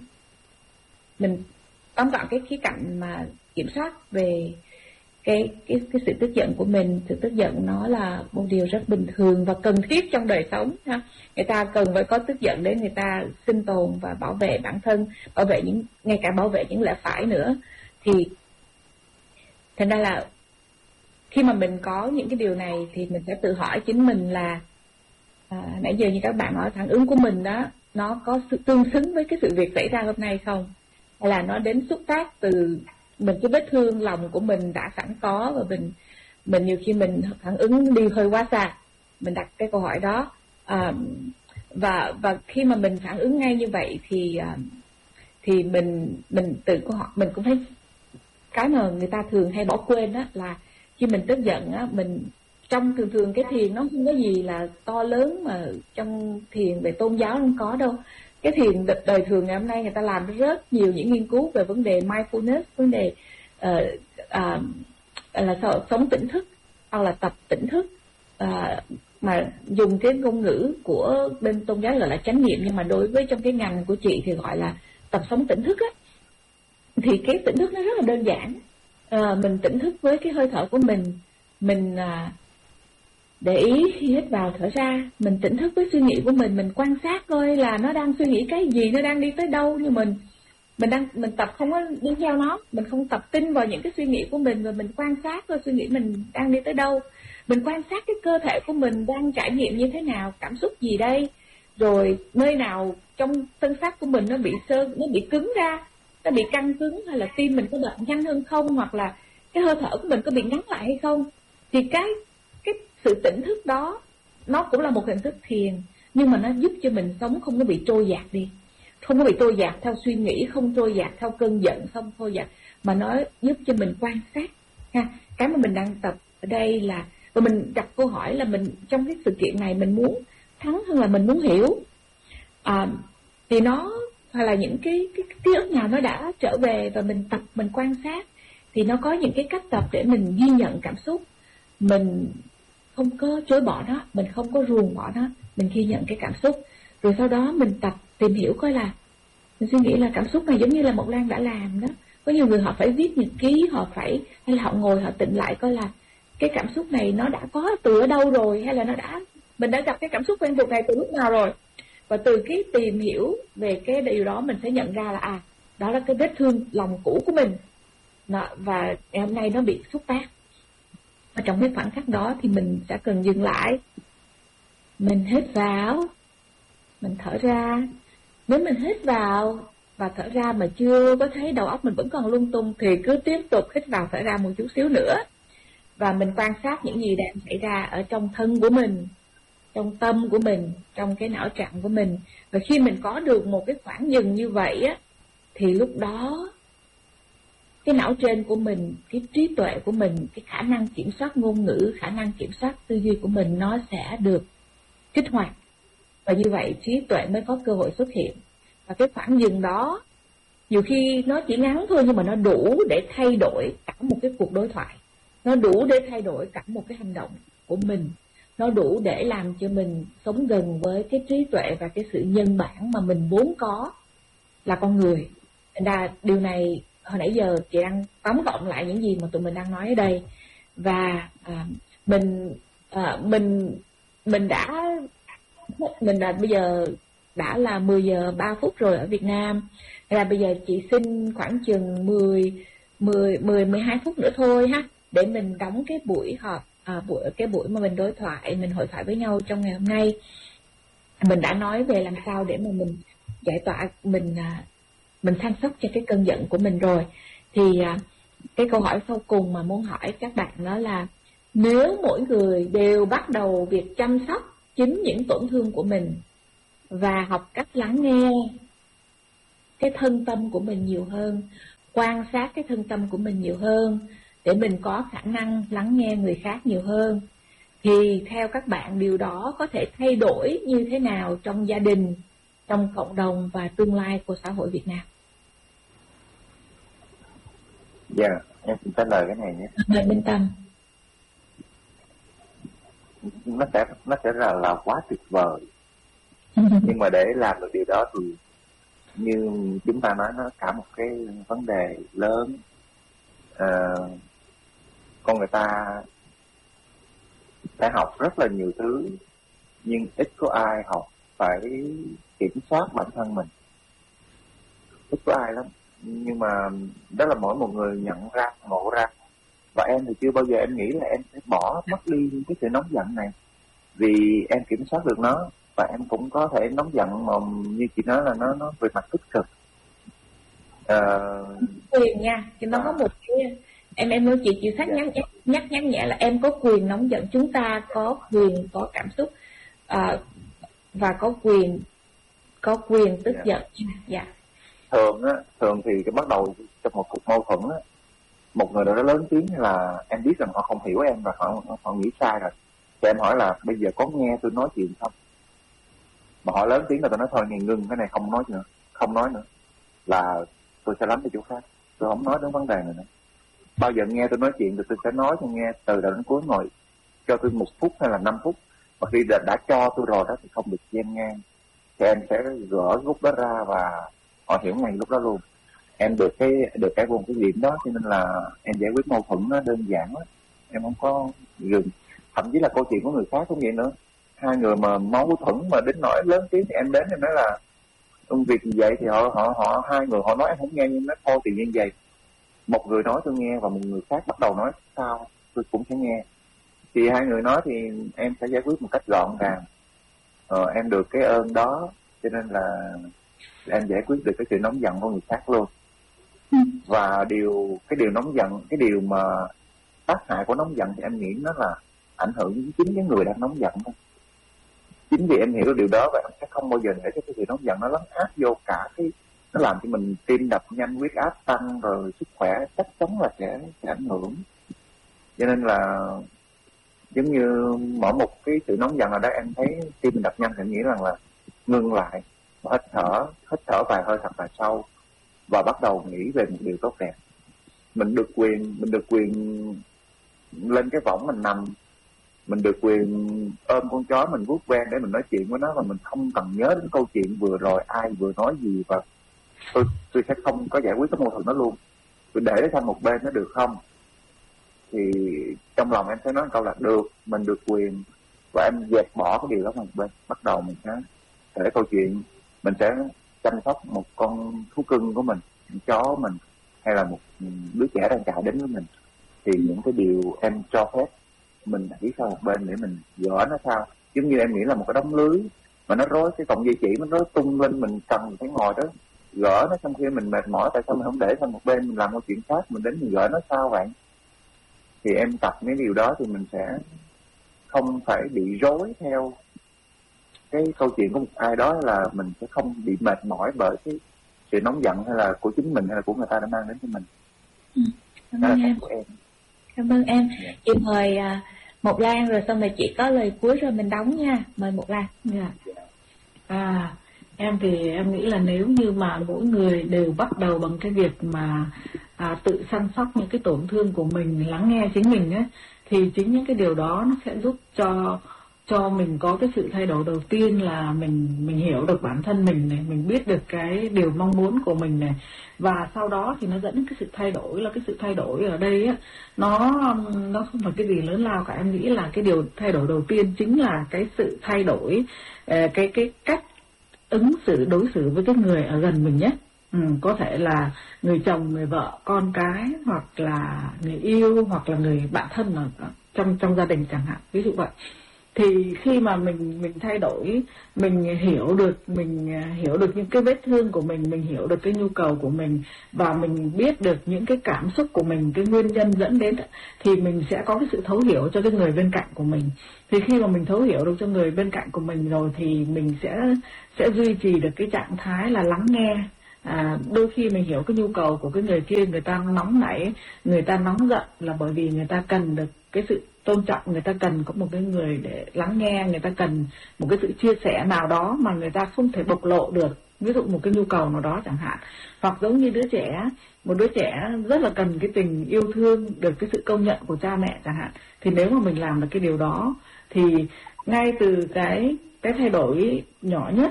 mình tóm gọn cái khía cạnh mà kiểm soát về cái cái cái sự tức giận của mình. Sự tức giận nó là một điều rất bình thường và cần thiết trong đời sống ha. Người ta cần phải có tức giận để người ta sinh tồn và bảo vệ bản thân, bảo vệ những ngay cả bảo vệ những lẽ phải nữa. Thì thành ra là khi mà mình có những cái điều này thì mình sẽ tự hỏi chính mình là à, nãy giờ như các bạn nói, phản ứng của mình đó nó có sự tương xứng với cái sự việc xảy ra hôm nay không, hay là nó đến xuất phát từ mình cái vết thương lòng của mình đã sẵn có, và mình mình nhiều khi mình phản ứng đi hơi quá xa. Mình đặt cái câu hỏi đó à, và và khi mà mình phản ứng ngay như vậy thì à, thì mình mình tự câu hỏi mình cũng thấy cái mà người ta thường hay bỏ quên đó là khi mình tức giận á, mình trong thường thường cái thiền nó không có gì là to lớn mà trong thiền về tôn giáo không có đâu. Cái thiền đời thường ngày hôm nay người ta làm rất nhiều những nghiên cứu về vấn đề mindfulness, vấn đề uh, uh, là sống tỉnh thức hoặc là tập tỉnh thức, uh, mà dùng cái ngôn ngữ của bên tôn giáo gọi là chánh niệm, nhưng mà đối với trong cái ngành của chị thì gọi là tập sống tỉnh thức á. Thì cái tỉnh thức nó rất là đơn giản. À, mình tỉnh thức với cái hơi thở của mình, mình à, để ý khi hít vào thở ra, mình tỉnh thức với suy nghĩ của mình, mình quan sát coi là nó đang suy nghĩ cái gì, nó đang đi tới đâu. Nhưng mình mình đang mình tập không có đi theo nó, mình không tập tin vào những cái suy nghĩ của mình, và mình quan sát coi suy nghĩ mình đang đi tới đâu. Mình quan sát cái cơ thể của mình đang trải nghiệm như thế nào, cảm xúc gì đây, rồi nơi nào trong thân xác của mình nó bị sơ, nó bị cứng ra, nó bị căng cứng, hay là tim mình có đập nhanh hơn không, hoặc là cái hơi thở của mình có bị ngắn lại hay không. Thì cái cái sự tỉnh thức đó nó cũng là một hình thức thiền, nhưng mà nó giúp cho mình sống không có bị trôi dạt đi, không có bị trôi dạt theo suy nghĩ, không trôi dạt theo cơn giận, không trôi dạt, mà nó giúp cho mình quan sát ha. Cái mà mình đang tập ở đây là, và mình đặt câu hỏi là mình trong cái sự kiện này mình muốn thắng hơn là mình muốn hiểu. À, thì nó hoặc là những cái, cái, cái ký ức nào nó đã trở về và mình tập, mình quan sát, thì nó có những cái cách tập để mình ghi nhận cảm xúc, mình không có chối bỏ nó, mình không có ruồng bỏ nó, mình ghi nhận cái cảm xúc. Rồi sau đó mình tập tìm hiểu coi là mình suy nghĩ là cảm xúc này giống như là Mộc Lan đã làm đó. Có nhiều người họ phải viết nhật ký, họ phải, hay là họ ngồi họ tĩnh lại coi là cái cảm xúc này nó đã có từ ở đâu rồi, hay là nó đã, mình đã gặp cái cảm xúc quen thuộc này từ lúc nào rồi. Và từ cái tìm hiểu về cái điều đó mình sẽ nhận ra là à, đó là cái vết thương lòng cũ của mình đó, và ngày hôm nay nó bị xuất phát. Và trong cái khoảnh khắc đó thì mình sẽ cần dừng lại, mình hít vào, mình thở ra. Nếu mình hít vào và thở ra mà chưa có thấy đầu óc mình vẫn còn lung tung thì cứ tiếp tục hít vào thở ra một chút xíu nữa, và mình quan sát những gì đang xảy ra ở trong thân của mình, trong tâm của mình, trong cái não trạng của mình. Và khi mình có được một cái khoảng dừng như vậy á, thì lúc đó cái não trên của mình, cái trí tuệ của mình, cái khả năng kiểm soát ngôn ngữ, khả năng kiểm soát tư duy của mình nó sẽ được kích hoạt. Và như vậy trí tuệ mới có cơ hội xuất hiện. Và cái khoảng dừng đó nhiều khi nó chỉ ngắn thôi, nhưng mà nó đủ để thay đổi cả một cái cuộc đối thoại, nó đủ để thay đổi cả một cái hành động của mình, nó đủ để làm cho mình sống gần với cái trí tuệ và cái sự nhân bản mà mình vốn có là con người. Và điều này hồi nãy giờ chị đang tóm gọn lại những gì mà tụi mình đang nói ở đây. Và à, mình à, mình mình đã mình đã bây giờ đã là mười giờ ba phút rồi ở Việt Nam. Là bây giờ chị xin khoảng chừng mười mười mười mười hai phút nữa thôi ha, để mình đóng cái buổi họp, à, buổi cái buổi mà mình đối thoại, mình hội thoại với nhau trong ngày hôm nay. Mình đã nói về làm sao để mà mình giải tỏa, mình à, mình săn sóc cho cái cơn giận của mình rồi. Thì à, cái câu hỏi sau cùng mà muốn hỏi các bạn đó là nếu mỗi người đều bắt đầu việc chăm sóc chính những tổn thương của mình và học cách lắng nghe cái thân tâm của mình nhiều hơn, quan sát cái thân tâm của mình nhiều hơn để mình có khả năng lắng nghe người khác nhiều hơn, thì theo các bạn điều đó có thể thay đổi như thế nào trong gia đình, trong cộng đồng và tương lai của xã hội Việt Nam? Dạ, yeah, em xin trả lời cái này nhé. Mời Minh Tâm. Nó sẽ nó sẽ là là quá tuyệt vời. Nhưng mà để làm được điều đó thì như chúng ta nói, nó cả một cái vấn đề lớn. À, con người ta phải học rất là nhiều thứ, nhưng ít có ai học phải kiểm soát bản thân mình. Ít có ai lắm. Nhưng mà đó là mỗi một người nhận ra, ngộ ra. Và em thì chưa bao giờ em nghĩ là em sẽ bỏ mất đi cái sự nóng giận này, vì em kiểm soát được nó. Và em cũng có thể nóng giận mà như chị nói là nó nó về mặt tích cực. À, quyền nha, thì nó à. có một cái em em nói chị chịu xác nhắc nhắc nhắc nhẹ là em có quyền nóng giận, chúng ta có quyền có cảm xúc à, và có quyền có quyền tức dạ. giận. Dạ. Thường á, thường thì cái bắt đầu trong một cuộc mâu thuẫn á, một người nào đó lớn tiếng là em biết rằng họ không hiểu em và họ họ nghĩ sai rồi. Thì em hỏi là bây giờ có nghe tôi nói chuyện không? Mà họ lớn tiếng là tôi nói thôi nghe ngưng cái này, không nói nữa, không nói nữa là tôi sẽ lắm đi chỗ khác, tôi không nói đến vấn đề này nữa. Bao giờ nghe tôi nói chuyện thì tôi sẽ nói cho nghe từ đầu đến cuối, ngồi cho tôi một phút hay là năm phút. Mà khi đã, đã cho tôi rồi đó thì không được chen ngang. Thì em sẽ gỡ gút đó ra và họ hiểu ngay lúc đó luôn. Em được cái được cái vùng cái điểm đó, cho nên là em giải quyết mâu thuẫn nó đơn giản lắm. Em không có gừng. Thậm chí là câu chuyện của người khác cũng vậy nữa. Hai người mà mâu thuẫn mà đến nỗi lớn tiếng thì em đến em nói là công việc gì vậy, thì họ họ họ hai người họ nói em không nghe, nhưng nói thôi thì như vậy. Một người nói tôi nghe và một người khác bắt đầu nói sao tôi cũng sẽ nghe. Thì hai người nói thì em sẽ giải quyết một cách gọn gàng. Ờ, em được cái ơn đó, cho nên là em giải quyết được cái sự nóng giận của người khác luôn. Và điều cái điều nóng giận, cái điều mà tác hại của nóng giận thì em nghĩ nó là ảnh hưởng đến chính cái người đang nóng giận thôi. Chính vì em hiểu được điều đó và em sẽ không bao giờ để cho cái sự nóng giận nó lấn át vô cả cái, nó làm cho mình tim đập nhanh, huyết áp tăng, rồi sức khỏe chắc chắn là sẽ, sẽ ảnh hưởng. Cho nên là giống như mỗi một cái sự nóng giận nào đó em thấy tim mình đập nhanh thì em nghĩ rằng là ngưng lại, hít thở, hít thở vài hơi thật là sâu và bắt đầu nghĩ về một điều tốt đẹp. Mình được quyền, mình được quyền lên cái võng mình nằm, mình được quyền ôm con chó mình vuốt ve để mình nói chuyện với nó, và mình không cần nhớ đến câu chuyện vừa rồi ai vừa nói gì, và tôi tôi sẽ không có giải quyết cái mâu thuẫn đó luôn. Tôi để nó sang một bên, nó được không? Thì trong lòng em sẽ nói một câu là được, mình được quyền, và em dẹp bỏ cái điều đó sang một bên. Bắt đầu mình sẽ kể câu chuyện, mình sẽ chăm sóc một con thú cưng của mình, một chó mình, hay là một đứa trẻ đang chạy đến với mình. Thì những cái điều em cho phép mình đẩy sang một bên để mình gỡ nó sao. Giống như em nghĩ là một cái đống lưới mà nó rối, cái cọng dây chỉ nó rối tung lên, mình cần phải ngồi đó gỡ nó. Trong khi mình mệt mỏi, tại sao mình không để sang một bên, mình làm một chuyện khác, mình đến mình gỡ nó sao vậy? Thì em tập mấy điều đó thì mình sẽ không phải bị rối theo cái câu chuyện của một ai đó, là mình sẽ không bị mệt mỏi bởi cái sự nóng giận hay là của chính mình hay là của người ta đã mang đến cho mình. Ừ, cảm ơn em. em. Cảm ơn em. Yeah. Chị mời uh, Một Lan, rồi xong rồi chị có lời cuối rồi mình đóng nha. Mời Một Lan. Yeah. À, em thì em nghĩ là nếu như mà mỗi người đều bắt đầu bằng cái việc mà à, tự săn sóc những cái tổn thương của mình, lắng nghe chính mình ấy, thì chính những cái điều đó nó sẽ giúp cho cho mình có cái sự thay đổi. Đầu tiên là mình mình hiểu được bản thân mình này, mình biết được cái điều mong muốn của mình này, và sau đó thì nó dẫn đến cái sự thay đổi. Là cái sự thay đổi ở đây á, nó nó không phải cái gì lớn lao cả. Em nghĩ là cái điều thay đổi đầu tiên chính là cái sự thay đổi cái cái cách ứng xử, đối xử với cái người ở gần mình nhé. Ừ, có thể là người chồng, người vợ, con cái, hoặc là người yêu, hoặc là người bạn thân ở trong trong gia đình chẳng hạn, ví dụ vậy. Thì khi mà mình mình thay đổi, mình hiểu được mình hiểu được những cái vết thương của mình, mình hiểu được cái nhu cầu của mình, và mình biết được những cái cảm xúc của mình, cái nguyên nhân dẫn đến, thì mình sẽ có cái sự thấu hiểu cho cái người bên cạnh của mình. Thì khi mà mình thấu hiểu được cho người bên cạnh của mình rồi thì mình sẽ sẽ duy trì được cái trạng thái là lắng nghe. À, đôi khi mình hiểu cái nhu cầu của cái người kia, người ta nóng nảy, người ta nóng giận là bởi vì người ta cần được cái sự tôn trọng, người ta cần có một cái người để lắng nghe, người ta cần một cái sự chia sẻ nào đó mà người ta không thể bộc lộ được, ví dụ một cái nhu cầu nào đó chẳng hạn. Hoặc giống như đứa trẻ, một đứa trẻ rất là cần cái tình yêu thương, được cái sự công nhận của cha mẹ chẳng hạn, thì nếu mà mình làm được cái điều đó thì ngay từ cái cái thay đổi nhỏ nhất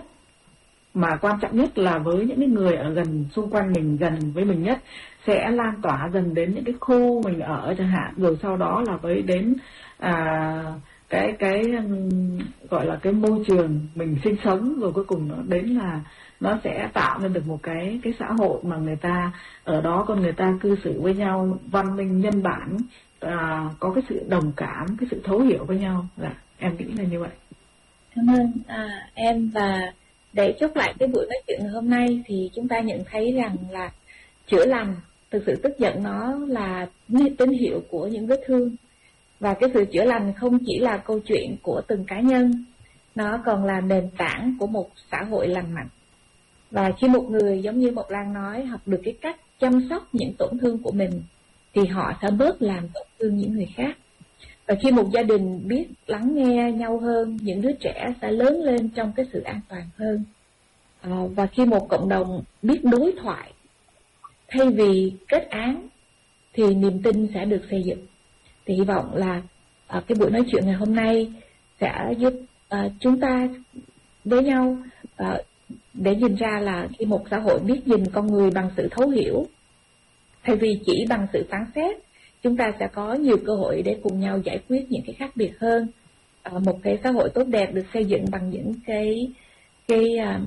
mà quan trọng nhất là với những cái người ở gần xung quanh mình, gần với mình nhất, sẽ lan tỏa dần đến những cái khu mình ở chẳng hạn, rồi sau đó là với đến à, cái cái um, gọi là cái môi trường mình sinh sống, rồi cuối cùng nó đến là nó sẽ tạo nên được một cái cái xã hội mà người ta ở đó con người ta cư xử với nhau văn minh, nhân bản, à, có cái sự đồng cảm, cái sự thấu hiểu với nhau. Dạ, em nghĩ là như vậy. Cảm ơn à, em. Và để chốt lại cái buổi nói chuyện hôm nay thì chúng ta nhận thấy rằng là chữa lành, thực sự tức giận nó là tín hiệu của những vết thương. Và cái sự chữa lành không chỉ là câu chuyện của từng cá nhân, nó còn là nền tảng của một xã hội lành mạnh. Và khi một người, giống như Mộc Lan nói, học được cái cách chăm sóc những tổn thương của mình, thì họ sẽ bớt làm tổn thương những người khác. Và khi một gia đình biết lắng nghe nhau hơn, những đứa trẻ sẽ lớn lên trong cái sự an toàn hơn. À, và khi một cộng đồng biết đối thoại thay vì kết án, thì niềm tin sẽ được xây dựng. Thì hy vọng là à, cái buổi nói chuyện ngày hôm nay sẽ giúp à, chúng ta với nhau à, để nhìn ra là khi một xã hội biết nhìn con người bằng sự thấu hiểu thay vì chỉ bằng sự phán xét, chúng ta sẽ có nhiều cơ hội để cùng nhau giải quyết những cái khác biệt hơn. À, một cái xã hội tốt đẹp được xây dựng bằng những cái cái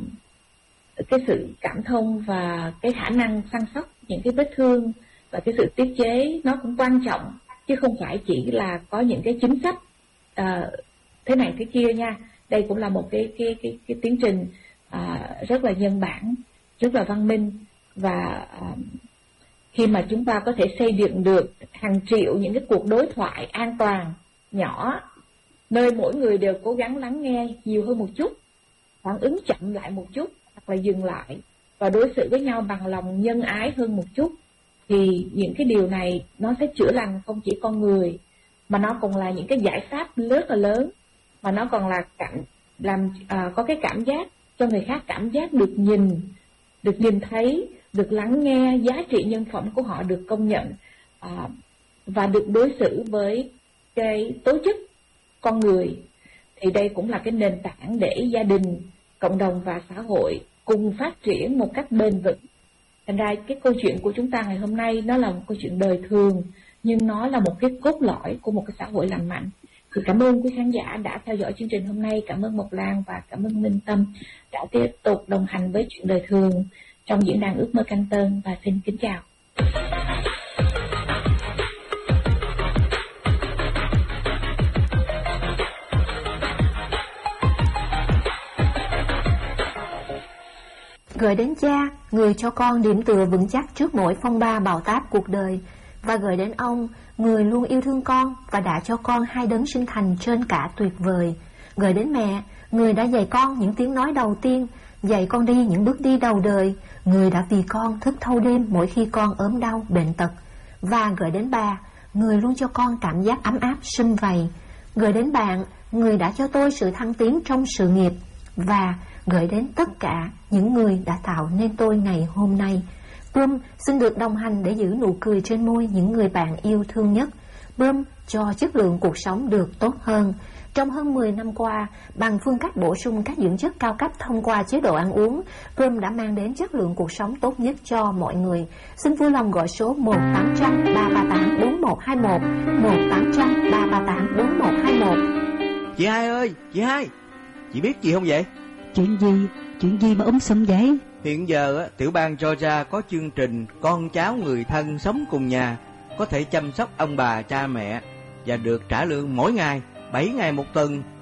cái sự cảm thông và cái khả năng săn sóc những cái vết thương, và cái sự tiết chế nó cũng quan trọng, chứ không phải chỉ là có những cái chính sách à, thế này thế kia nha. Đây cũng là một cái cái cái, cái tiến trình à, rất là nhân bản, rất là văn minh. Và à, khi mà chúng ta có thể xây dựng được hàng triệu những cái cuộc đối thoại an toàn nhỏ, nơi mỗi người đều cố gắng lắng nghe nhiều hơn một chút, phản ứng chậm lại một chút, hoặc là dừng lại và đối xử với nhau bằng lòng nhân ái hơn một chút, thì những cái điều này nó sẽ chữa lành không chỉ con người, mà nó còn là những cái giải pháp rất là lớn, mà nó còn là cảm, làm à, có cái cảm giác cho người khác cảm giác được nhìn, được nhìn thấy, được lắng nghe, giá trị nhân phẩm của họ được công nhận, à, và được đối xử với cái tố chất con người. Thì đây cũng là cái nền tảng để gia đình, cộng đồng và xã hội cùng phát triển một cách bền vững. Thành ra cái câu chuyện của chúng ta ngày hôm nay nó là một câu chuyện đời thường, nhưng nó là một cái cốt lõi của một cái xã hội lành mạnh. Thì cảm ơn quý khán giả đã theo dõi chương trình hôm nay, cảm ơn Mộc Lan và cảm ơn Minh Tâm đã tiếp tục đồng hành với chuyện đời thường trong diễn đàn Ước Mơ Canton, và xin kính chào. Gửi đến cha, người cho con điểm tựa vững chắc trước mỗi phong ba bão táp cuộc đời, và gửi đến ông, người luôn yêu thương con và đã cho con hai đấng sinh thành trên cả tuyệt vời. Gửi đến mẹ, người đã dạy con những tiếng nói đầu tiên, dạy con đi những bước đi đầu đời, người đã vì con thức thâu đêm mỗi khi con ốm đau, bệnh tật. Và gửi đến bà, người luôn cho con cảm giác ấm áp, sum vầy. Gửi đến bạn, người đã cho tôi sự thăng tiến trong sự nghiệp. Và gửi đến tất cả những người đã tạo nên tôi ngày hôm nay. Plum xin được đồng hành để giữ nụ cười trên môi những người bạn yêu thương nhất. Plum cho chất lượng cuộc sống được tốt hơn. Trong hơn mười năm qua, bằng phương cách bổ sung các dưỡng chất cao cấp thông qua chế độ ăn uống, Plum đã mang đến chất lượng cuộc sống tốt nhất cho mọi người. Xin vui lòng gọi số một tám trăm ba ba tám bốn một hai một, một tám trăm ba ba tám bốn một hai một. Chị Hai ơi, chị Hai, chị biết gì không vậy? Chuyện gì? Chuyện gì mà um sùm vậy? Hiện giờ tiểu bang Georgia có chương trình con cháu người thân sống cùng nhà có thể chăm sóc ông bà cha mẹ và được trả lương mỗi ngày, bảy ngày một tuần,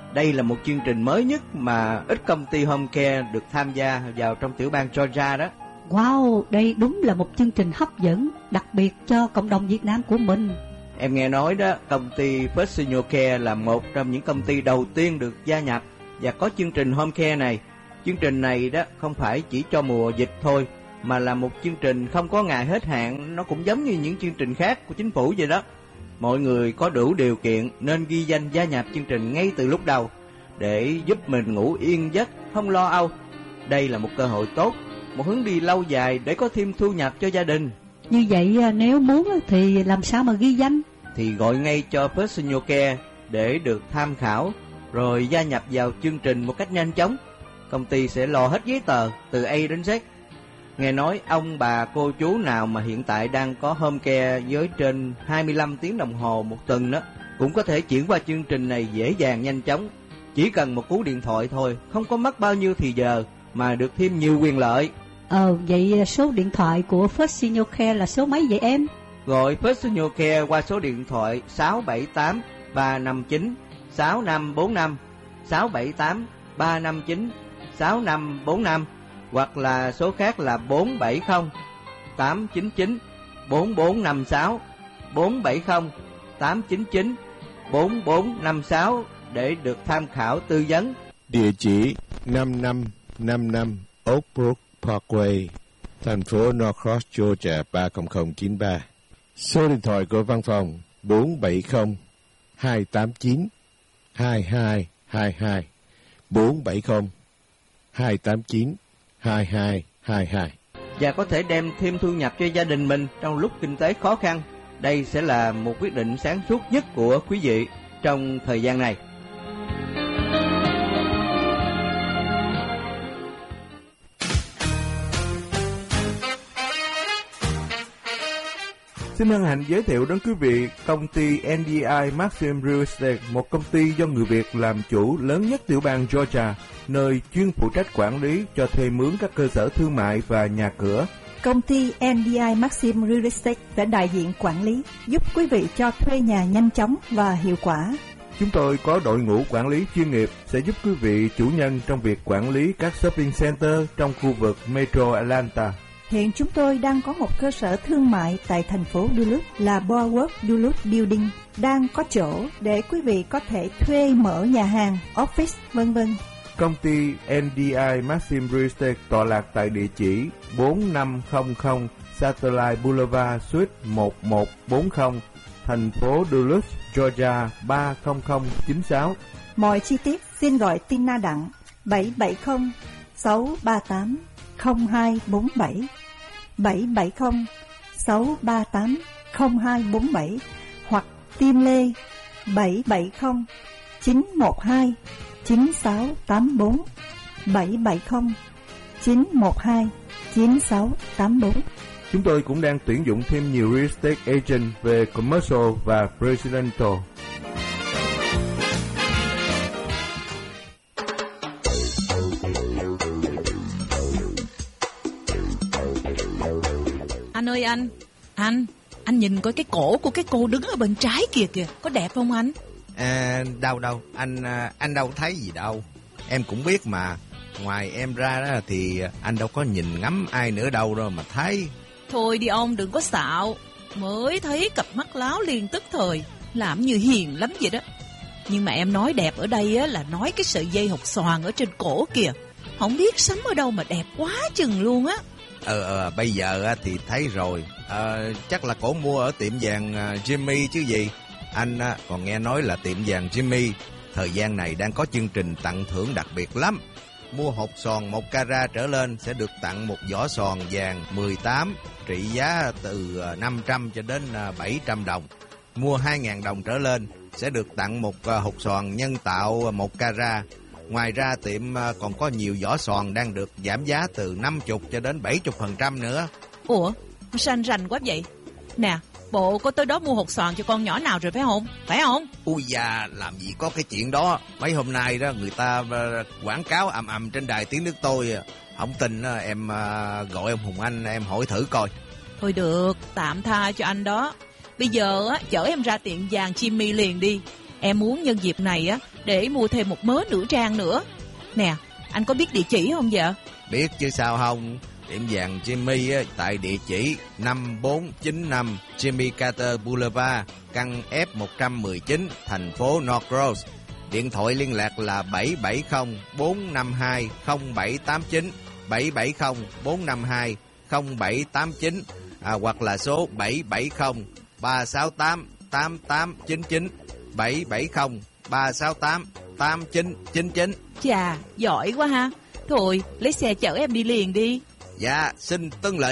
Đây là một chương trình mới nhất mà ít công ty home care được tham gia vào trong tiểu bang Georgia đó. Wow, đây đúng là một chương trình hấp dẫn, đặc biệt cho cộng đồng Việt Nam của mình. Em nghe nói đó, công ty First Senior Care là một trong những công ty đầu tiên được gia nhập và có chương trình home care này. Chương trình này đó không phải chỉ cho mùa dịch thôi, mà là một chương trình không có ngày hết hạn. Nó cũng giống như những chương trình khác của chính phủ vậy đó. Mọi người có đủ điều kiện nên ghi danh gia nhập chương trình ngay từ lúc đầu để giúp mình ngủ yên giấc, không lo âu. Đây là một cơ hội tốt, một hướng đi lâu dài để có thêm thu nhập cho gia đình. Như vậy nếu muốn thì làm sao mà ghi danh? Thì gọi ngay cho First Senior Care để được tham khảo, rồi gia nhập vào chương trình một cách nhanh chóng. Công ty sẽ lo hết giấy tờ từ A đến Z. Nghe nói ông bà cô chú nào mà hiện tại đang có home care với trên hai mươi lăm tiếng đồng hồ một tuần đó, cũng có thể chuyển qua chương trình này dễ dàng nhanh chóng. Chỉ cần một cú điện thoại thôi, không có mất bao nhiêu thì giờ mà được thêm nhiều quyền lợi. Ờ, vậy số điện thoại của First Senior Care là số mấy vậy em? Gọi First Senior Care qua số điện thoại sáu bảy tám ba năm chín sáu năm bốn năm, sáu bảy tám ba năm chín sáu năm bốn năm, hoặc là số khác là bốn bảy không tám chín chín bốn bốn năm sáu, bốn bảy không tám chín chín bốn bốn năm sáu để được tham khảo tư vấn. Địa chỉ năm năm năm năm Oak Brook Parkway, thành phố Norcross, Georgia ba không không chín ba. Số điện thoại của văn phòng bốn bảy không hai tám chín hai hai hai hai, bốn bảy không hai tám chín hai hai hai hai. Và có thể đem thêm thu nhập cho gia đình mình trong lúc kinh tế khó khăn. Đây sẽ là một quyết định sáng suốt nhất của quý vị trong thời gian này. Xin hân hạnh giới thiệu đến quý vị công ty en đê i Maxim Real Estate, một công ty do người Việt làm chủ lớn nhất tiểu bang Georgia, nơi chuyên phụ trách quản lý cho thuê mướn các cơ sở thương mại và nhà cửa. Công ty en đê i Maxim Real Estate đã đại diện quản lý, giúp quý vị cho thuê nhà nhanh chóng và hiệu quả. Chúng tôi có đội ngũ quản lý chuyên nghiệp sẽ giúp quý vị chủ nhân trong việc quản lý các shopping center trong khu vực Metro Atlanta. Hiện chúng tôi đang có một cơ sở thương mại tại thành phố Duluth là Boardwalk Duluth Building, đang có chỗ để quý vị có thể thuê mở nhà hàng, office, vân vân. Công ty en đê i Maxim Real Estate tọa lạc tại địa chỉ bốn năm không không Satellite Boulevard, Suite một một bốn không, thành phố Duluth, Georgia ba không không chín sáu. Mọi chi tiết xin gọi Tina Đặng bảy bảy không sáu ba tám không hai bốn bảy, bảy bảy không sáu ba tám không hai bốn bảy, hoặc Tim Lê bảy bảy không chín một hai chín sáu tám bốn, bảy bảy không chín một hai chín sáu tám bốn. Chúng tôi cũng đang tuyển dụng thêm nhiều real estate agent về commercial và residential. Anh ơi anh, anh, anh nhìn coi cái cổ của cái cô đứng ở bên trái kìa kìa, có đẹp không anh? À, đâu đâu, anh anh đâu thấy gì đâu. Em cũng biết mà, ngoài em ra đó thì anh đâu có nhìn ngắm ai nữa đâu đâu mà thấy. Thôi đi ông, đừng có xạo. Mới thấy cặp mắt láo liền tức thời, làm như hiền lắm vậy đó. Nhưng mà em nói đẹp ở đây á, là nói cái sợi dây hột xoàn ở trên cổ kìa. Không biết sắm ở đâu mà đẹp quá chừng luôn á. Ờ, ờ bây giờ thì thấy rồi. Ờ, chắc là cổ mua ở tiệm vàng Jimmy chứ gì. Anh còn nghe nói là tiệm vàng Jimmy thời gian này đang có chương trình tặng thưởng đặc biệt lắm. Mua hột xoàn một carat trở lên sẽ được tặng một vỏ xoàn vàng mười tám trị giá từ năm trăm cho đến bảy trăm đồng. Mua hai nghìn đồng trở lên sẽ được tặng một hột xoàn nhân tạo một carat. Ngoài ra tiệm còn có nhiều vỏ xoàn đang được giảm giá từ năm mươi cho đến bảy mươi phần trăm nữa. Ủa, sao anh rành quá vậy? Nè, bộ có tới đó mua hột xoàn cho con nhỏ nào rồi phải không? Phải không? Ui da, làm gì có cái chuyện đó. Mấy hôm nay đó người ta quảng cáo ầm ầm trên đài tiếng nước tôi. Không tin em gọi em Hùng Anh em hỏi thử coi. Thôi được, tạm tha cho anh đó. Bây giờ á, chở em ra tiệm vàng Jimmy liền đi. Em muốn nhân dịp này á để mua thêm một mớ nữ trang nữa. Nè, anh có biết địa chỉ không vậy? Biết chứ sao không. Tiệm vàng Jimmy á, tại địa chỉ năm bốn chín năm Jimmy Carter Boulevard, căn F một trăm mười chín, thành phố Norcross. Điện thoại liên lạc là bảy bảy không bốn năm hai không bảy tám chín, bảy bảy không bốn năm hai không bảy tám chín, à, hoặc là số bảy bảy không ba sáu tám tám tám chín chín, bảy bảy không ba sáu tám tám chín chín chín. Chà, giỏi quá ha. Thôi, lấy xe chở em đi liền đi. Dạ, xin tuân lệnh.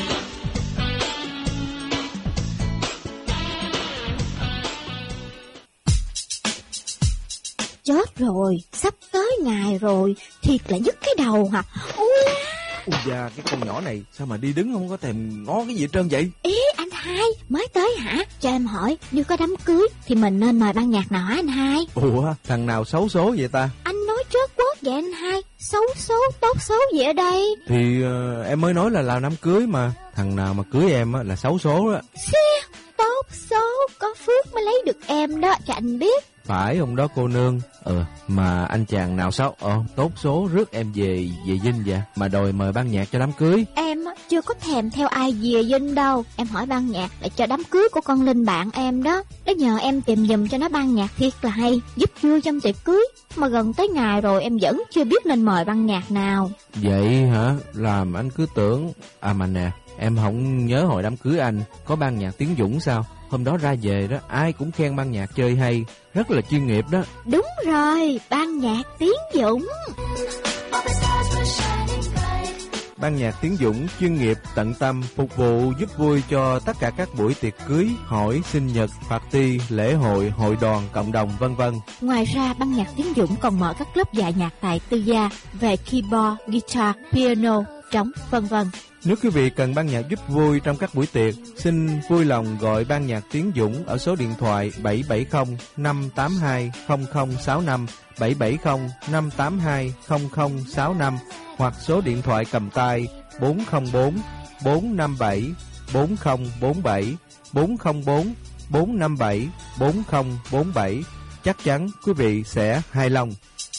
Chết rồi, sắp tới ngày rồi, thiệt là nhức cái đầu hả? Ui da, cái con nhỏ này sao mà đi đứng không có thèm ngó cái gì hết trơn vậy? Ý, anh hai, mới tới hả? Cho em hỏi, nếu có đám cưới thì mình nên mời ban nhạc nào hả anh hai? Ủa, thằng nào xấu số vậy ta? Anh nói trớt quớt vậy anh hai, xấu số, tốt số gì ở đây? Thì uh, em mới nói là làm đám cưới mà. Thằng nào mà cưới em á là xấu số đó. Xê, tốt số, có phước mới lấy được em đó, cho anh biết. Phải không đó cô nương? Ờ, mà anh chàng nào sao ờ, tốt số rước em về về Vinh vậy, mà đòi mời ban nhạc cho đám cưới? Em chưa có thèm theo ai về Vinh đâu. Em hỏi ban nhạc để cho đám cưới của con Linh bạn em đó. Nó nhờ em tìm giùm cho nó ban nhạc thiệt là hay, giúp vui trong tiệc cưới. Mà gần tới ngày rồi em vẫn chưa biết nên mời ban nhạc nào. Vậy hả? Làm anh cứ tưởng. À mà nè, em không nhớ hồi đám cưới anh có ban nhạc Tiến Dũng sao? Hôm đó ra về đó, ai cũng khen ban nhạc chơi hay, rất là chuyên nghiệp đó. Đúng rồi, ban nhạc Tiến Dũng. Ban nhạc Tiến Dũng chuyên nghiệp, tận tâm, phục vụ giúp vui cho tất cả các buổi tiệc cưới, hỏi, sinh nhật, party, lễ hội, hội đoàn, cộng đồng, vân vân. Ngoài ra, ban nhạc Tiến Dũng còn mở các lớp dạy nhạc tại tư gia về keyboard, guitar, piano, trống, vân vân. Nếu quý vị cần ban nhạc giúp vui trong các buổi tiệc, xin vui lòng gọi ban nhạc Tiến Dũng ở số điện thoại bảy bảy không năm tám hai không không sáu năm, bảy bảy không năm tám hai không không sáu năm, hoặc số điện thoại cầm tay bốn không bốn bốn năm bảy bốn không bốn bảy, bốn không bốn bốn năm bảy bốn không bốn bảy. Chắc chắn quý vị sẽ hài lòng.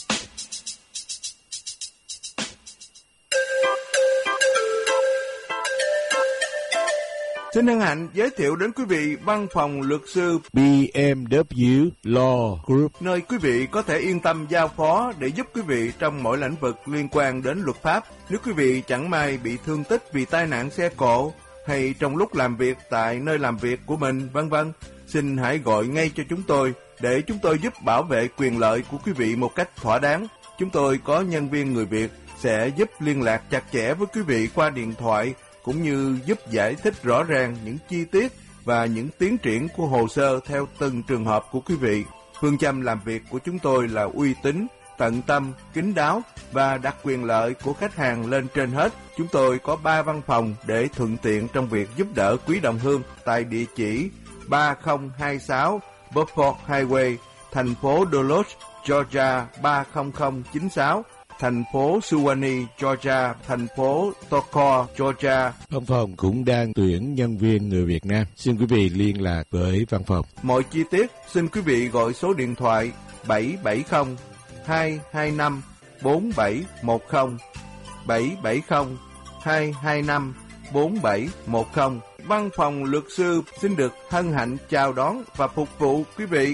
Xin hân hạnh giới thiệu đến quý vị văn phòng luật sư bê em vê Law Group, nơi quý vị có thể yên tâm giao phó để giúp quý vị trong mọi lĩnh vực liên quan đến luật pháp. Nếu quý vị chẳng may bị thương tích vì tai nạn xe cộ hay trong lúc làm việc tại nơi làm việc của mình, vân vân, xin hãy gọi ngay cho chúng tôi để chúng tôi giúp bảo vệ quyền lợi của quý vị một cách thỏa đáng. Chúng tôi có nhân viên người Việt sẽ giúp liên lạc chặt chẽ với quý vị qua điện thoại, cũng như giúp giải thích rõ ràng những chi tiết và những tiến triển của hồ sơ theo từng trường hợp của quý vị. Phương châm làm việc của chúng tôi là uy tín, tận tâm, kín đáo và đặt quyền lợi của khách hàng lên trên hết. Chúng tôi có ba văn phòng để thuận tiện trong việc giúp đỡ quý đồng hương tại địa chỉ ba không hai sáu Beaufort Highway, thành phố Duluth, Georgia ba không không chín sáu, thành phố Suwanee, Georgia, thành phố Toccoa, Georgia. Văn phòng cũng đang tuyển nhân viên người Việt Nam. Xin quý vị liên lạc với văn phòng. Mọi chi tiết xin quý vị gọi số điện thoại bảy bảy không hai hai năm bốn bảy một không, bảy bảy không hai hai năm bốn bảy một không. Văn phòng luật sư xin được hân hạnh chào đón và phục vụ quý vị.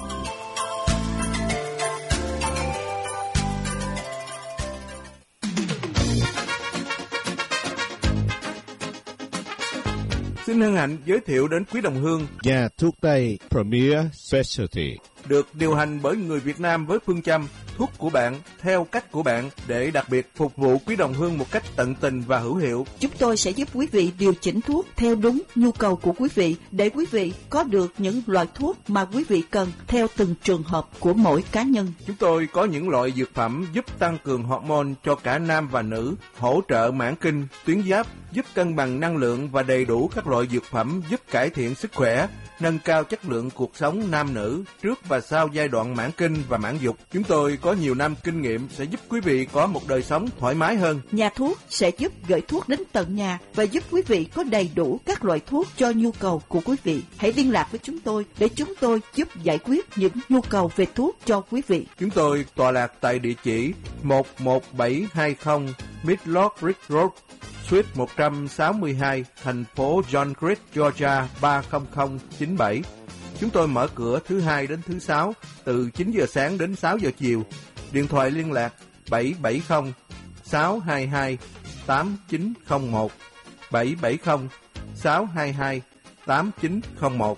Xin hân hạnh giới thiệu đến quý đồng hương nhà thuốc Tây Premier Specialty, được điều hành bởi người Việt Nam với phương châm thuốc của bạn theo cách của bạn, để đặc biệt phục vụ quý đồng hương một cách tận tình và hữu hiệu. Chúng tôi sẽ giúp quý vị điều chỉnh thuốc theo đúng nhu cầu của quý vị, để quý vị có được những loại thuốc mà quý vị cần theo từng trường hợp của mỗi cá nhân. Chúng tôi có những loại dược phẩm giúp tăng cường hormone cho cả nam và nữ, hỗ trợ mãn kinh, tuyến giáp, giúp cân bằng năng lượng và đầy đủ các loại dược phẩm giúp cải thiện sức khỏe, nâng cao chất lượng cuộc sống nam nữ trước và và sau giai đoạn mãn kinh và mãn dục. Chúng tôi có nhiều năm kinh nghiệm sẽ giúp quý vị có một đời sống thoải mái hơn. Nhà thuốc sẽ giúp gửi thuốc đến tận nhà và giúp quý vị có đầy đủ các loại thuốc cho nhu cầu của quý vị. Hãy liên lạc với chúng tôi để chúng tôi giúp giải quyết những nhu cầu về thuốc cho quý vị. Chúng tôi tọa lạc tại địa chỉ một một bảy hai không Midlot Ridge Road, Suite một trăm sáu mươi hai, thành phố John Creek, Georgia ba không không chín bảy. Chúng tôi mở cửa thứ hai đến thứ sáu từ chín giờ sáng đến sáu giờ chiều. Điện thoại liên lạc bảy bảy không sáu hai hai tám chín không một, bảy bảy không sáu hai hai tám chín không một.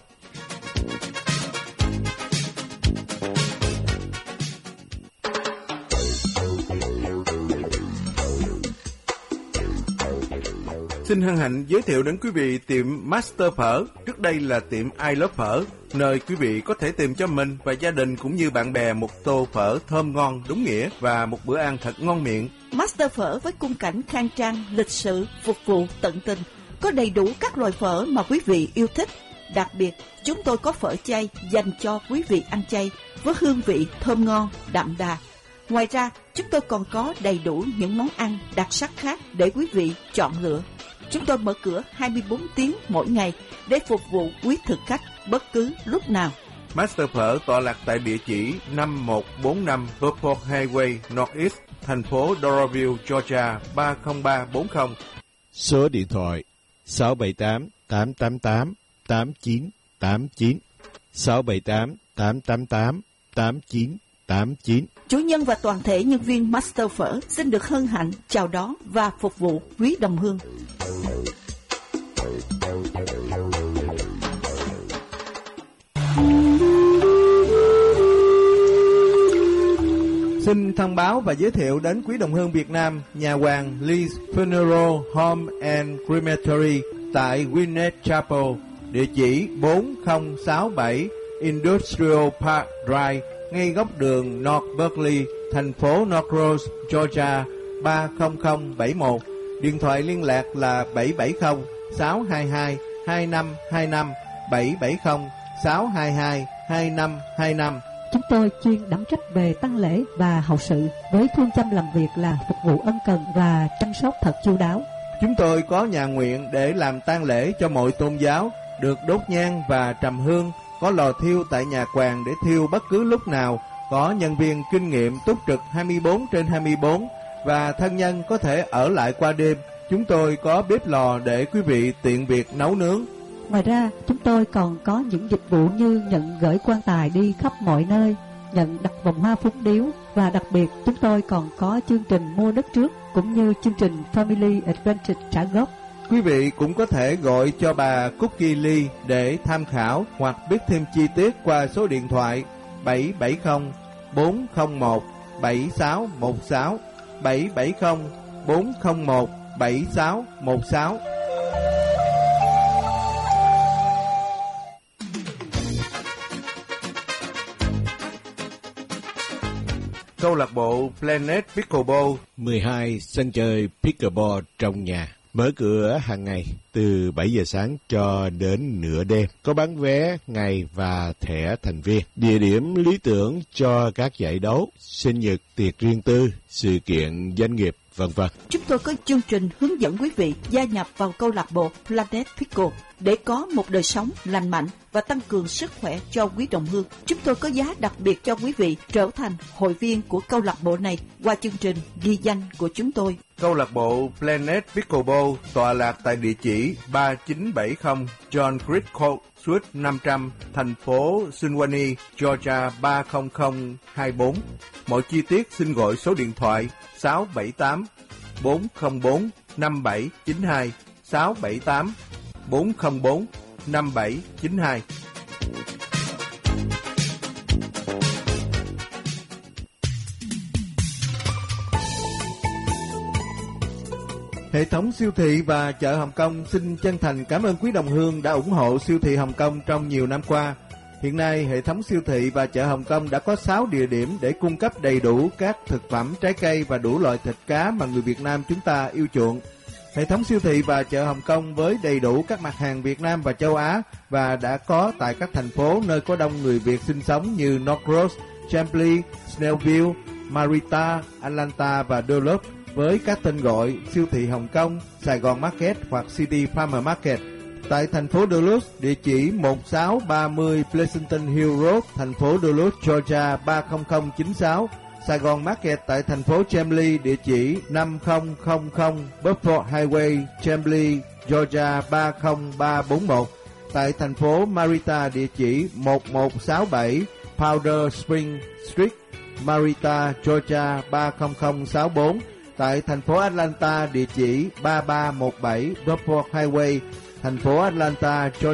Xin hân hạnh giới thiệu đến quý vị tiệm Master Phở, trước đây là tiệm I Love Phở, nơi quý vị có thể tìm cho mình và gia đình cũng như bạn bè một tô phở thơm ngon đúng nghĩa và một bữa ăn thật ngon miệng. Master Phở với khung cảnh khang trang, lịch sự, phục vụ tận tình, có đầy đủ các loại phở mà quý vị yêu thích. Đặc biệt, chúng tôi có phở chay dành cho quý vị ăn chay với hương vị thơm ngon, đậm đà. Ngoài ra, chúng tôi còn có đầy đủ những món ăn đặc sắc khác để quý vị chọn lựa. Chúng tôi mở cửa hai mươi bốn tiếng mỗi ngày để phục vụ quý thực khách bất cứ lúc nào. Master Phở tọa lạc tại địa chỉ năm một bốn năm Purport Highway Northeast, thành phố Doraville, Georgia ba không ba bốn không. Số điện thoại sáu bảy tám tám tám tám tám chín tám chín, sáu bảy tám tám tám tám tám chín tám chín. Chủ nhân và toàn thể nhân viên Master Phở xin được hân hạnh chào đón và phục vụ quý đồng hương. Xin thông báo và giới thiệu đến quý đồng hương Việt Nam nhà hoàng Lee's Funeral Home and Crematory tại Winnet Chapel, địa chỉ bốn không sáu bảy Industrial Park Drive, ngay góc đường North Berkeley, thành phố North Rose, Georgia ba không không bảy một. Điện thoại liên lạc là bảy bảy không sáu hai hai hai năm hai năm, bảy bảy không sáu hai hai hai năm hai năm. Chúng tôi chuyên đảm trách về tang lễ và hậu sự, với phương châm làm việc là phục vụ ân cần và chăm sóc thật chu đáo. Chúng tôi có nhà nguyện để làm tang lễ cho mọi tôn giáo, được đốt nhang và trầm hương, có lò thiêu tại nhà quàng để thiêu bất cứ lúc nào, có nhân viên kinh nghiệm túc trực hai mươi bốn trên hai mươi bốn và thân nhân có thể ở lại qua đêm. Chúng tôi có bếp lò để quý vị tiện việc nấu nướng. Ngoài ra, chúng tôi còn có những dịch vụ như nhận gửi quan tài đi khắp mọi nơi, nhận đặt vòng hoa phúng điếu, và đặc biệt chúng tôi còn có chương trình mua đất trước cũng như chương trình Family Advantage trả góp. Quý vị cũng có thể gọi cho bà Cookie Lee để tham khảo hoặc biết thêm chi tiết qua số điện thoại bảy bảy không bốn không một bảy sáu một sáu, bảy bảy không bốn không một bảy sáu một sáu. Câu lạc bộ Planet Pickleball, mười hai sân chơi pickleball trong nhà, mở cửa hàng ngày từ bảy giờ sáng cho đến nửa đêm. Có bán vé ngày và thẻ thành viên. Địa điểm lý tưởng cho các giải đấu, sinh nhật, tiệc riêng tư, sự kiện doanh nghiệp, vân vân. Chúng tôi có chương trình hướng dẫn quý vị gia nhập vào câu lạc bộ Planet Pickle để có một đời sống lành mạnh và tăng cường sức khỏe cho quý đồng hương. Chúng tôi có giá đặc biệt cho quý vị trở thành hội viên của câu lạc bộ này qua chương trình ghi danh của chúng tôi. Câu lạc bộ Planet Pickleball tọa lạc tại địa chỉ ba chín bảy không John Creek Court, Suite năm trăm, thành phố Suwannee, Georgia ba không không hai bốn. Mọi chi tiết xin gọi số điện thoại sáu bảy tám bốn không bốn năm bảy chín hai, sáu bảy tám bốn không bốn năm bảy chín hai. Hệ thống siêu thị và chợ Hồng Kông xin chân thành cảm ơn quý đồng hương đã ủng hộ siêu thị Hồng Kông trong nhiều năm qua. Hiện nay, hệ thống siêu thị và chợ Hồng Kông đã có sáu địa điểm để cung cấp đầy đủ các thực phẩm, trái cây và đủ loại thịt cá mà người Việt Nam chúng ta yêu chuộng. Hệ thống siêu thị và chợ Hồng Kông với đầy đủ các mặt hàng Việt Nam và châu Á và đã có tại các thành phố nơi có đông người Việt sinh sống như Norcross, Chambly, Snellville, Marita, Atlanta và Duluth với các tên gọi siêu thị Hồng Kông, Sài Gòn Market hoặc City Farmer Market. Tại thành phố Duluth, địa chỉ một sáu ba mươi Pleasanton Hill Road, thành phố Duluth, Georgia ba không không chín sáu. Sài Gòn Market tại thành phố Chambly, địa chỉ năm không không không Bedford Highway, Chambly, Georgia ba không ba bốn một. Tại thành phố Marita, địa chỉ một một sáu bảy Powder Spring Street, Marita, Georgia ba không không sáu bốn. Tại thành phố Atlanta, địa chỉ ba ba một bảy Bedford Highway, thành phố Atlanta, Georgia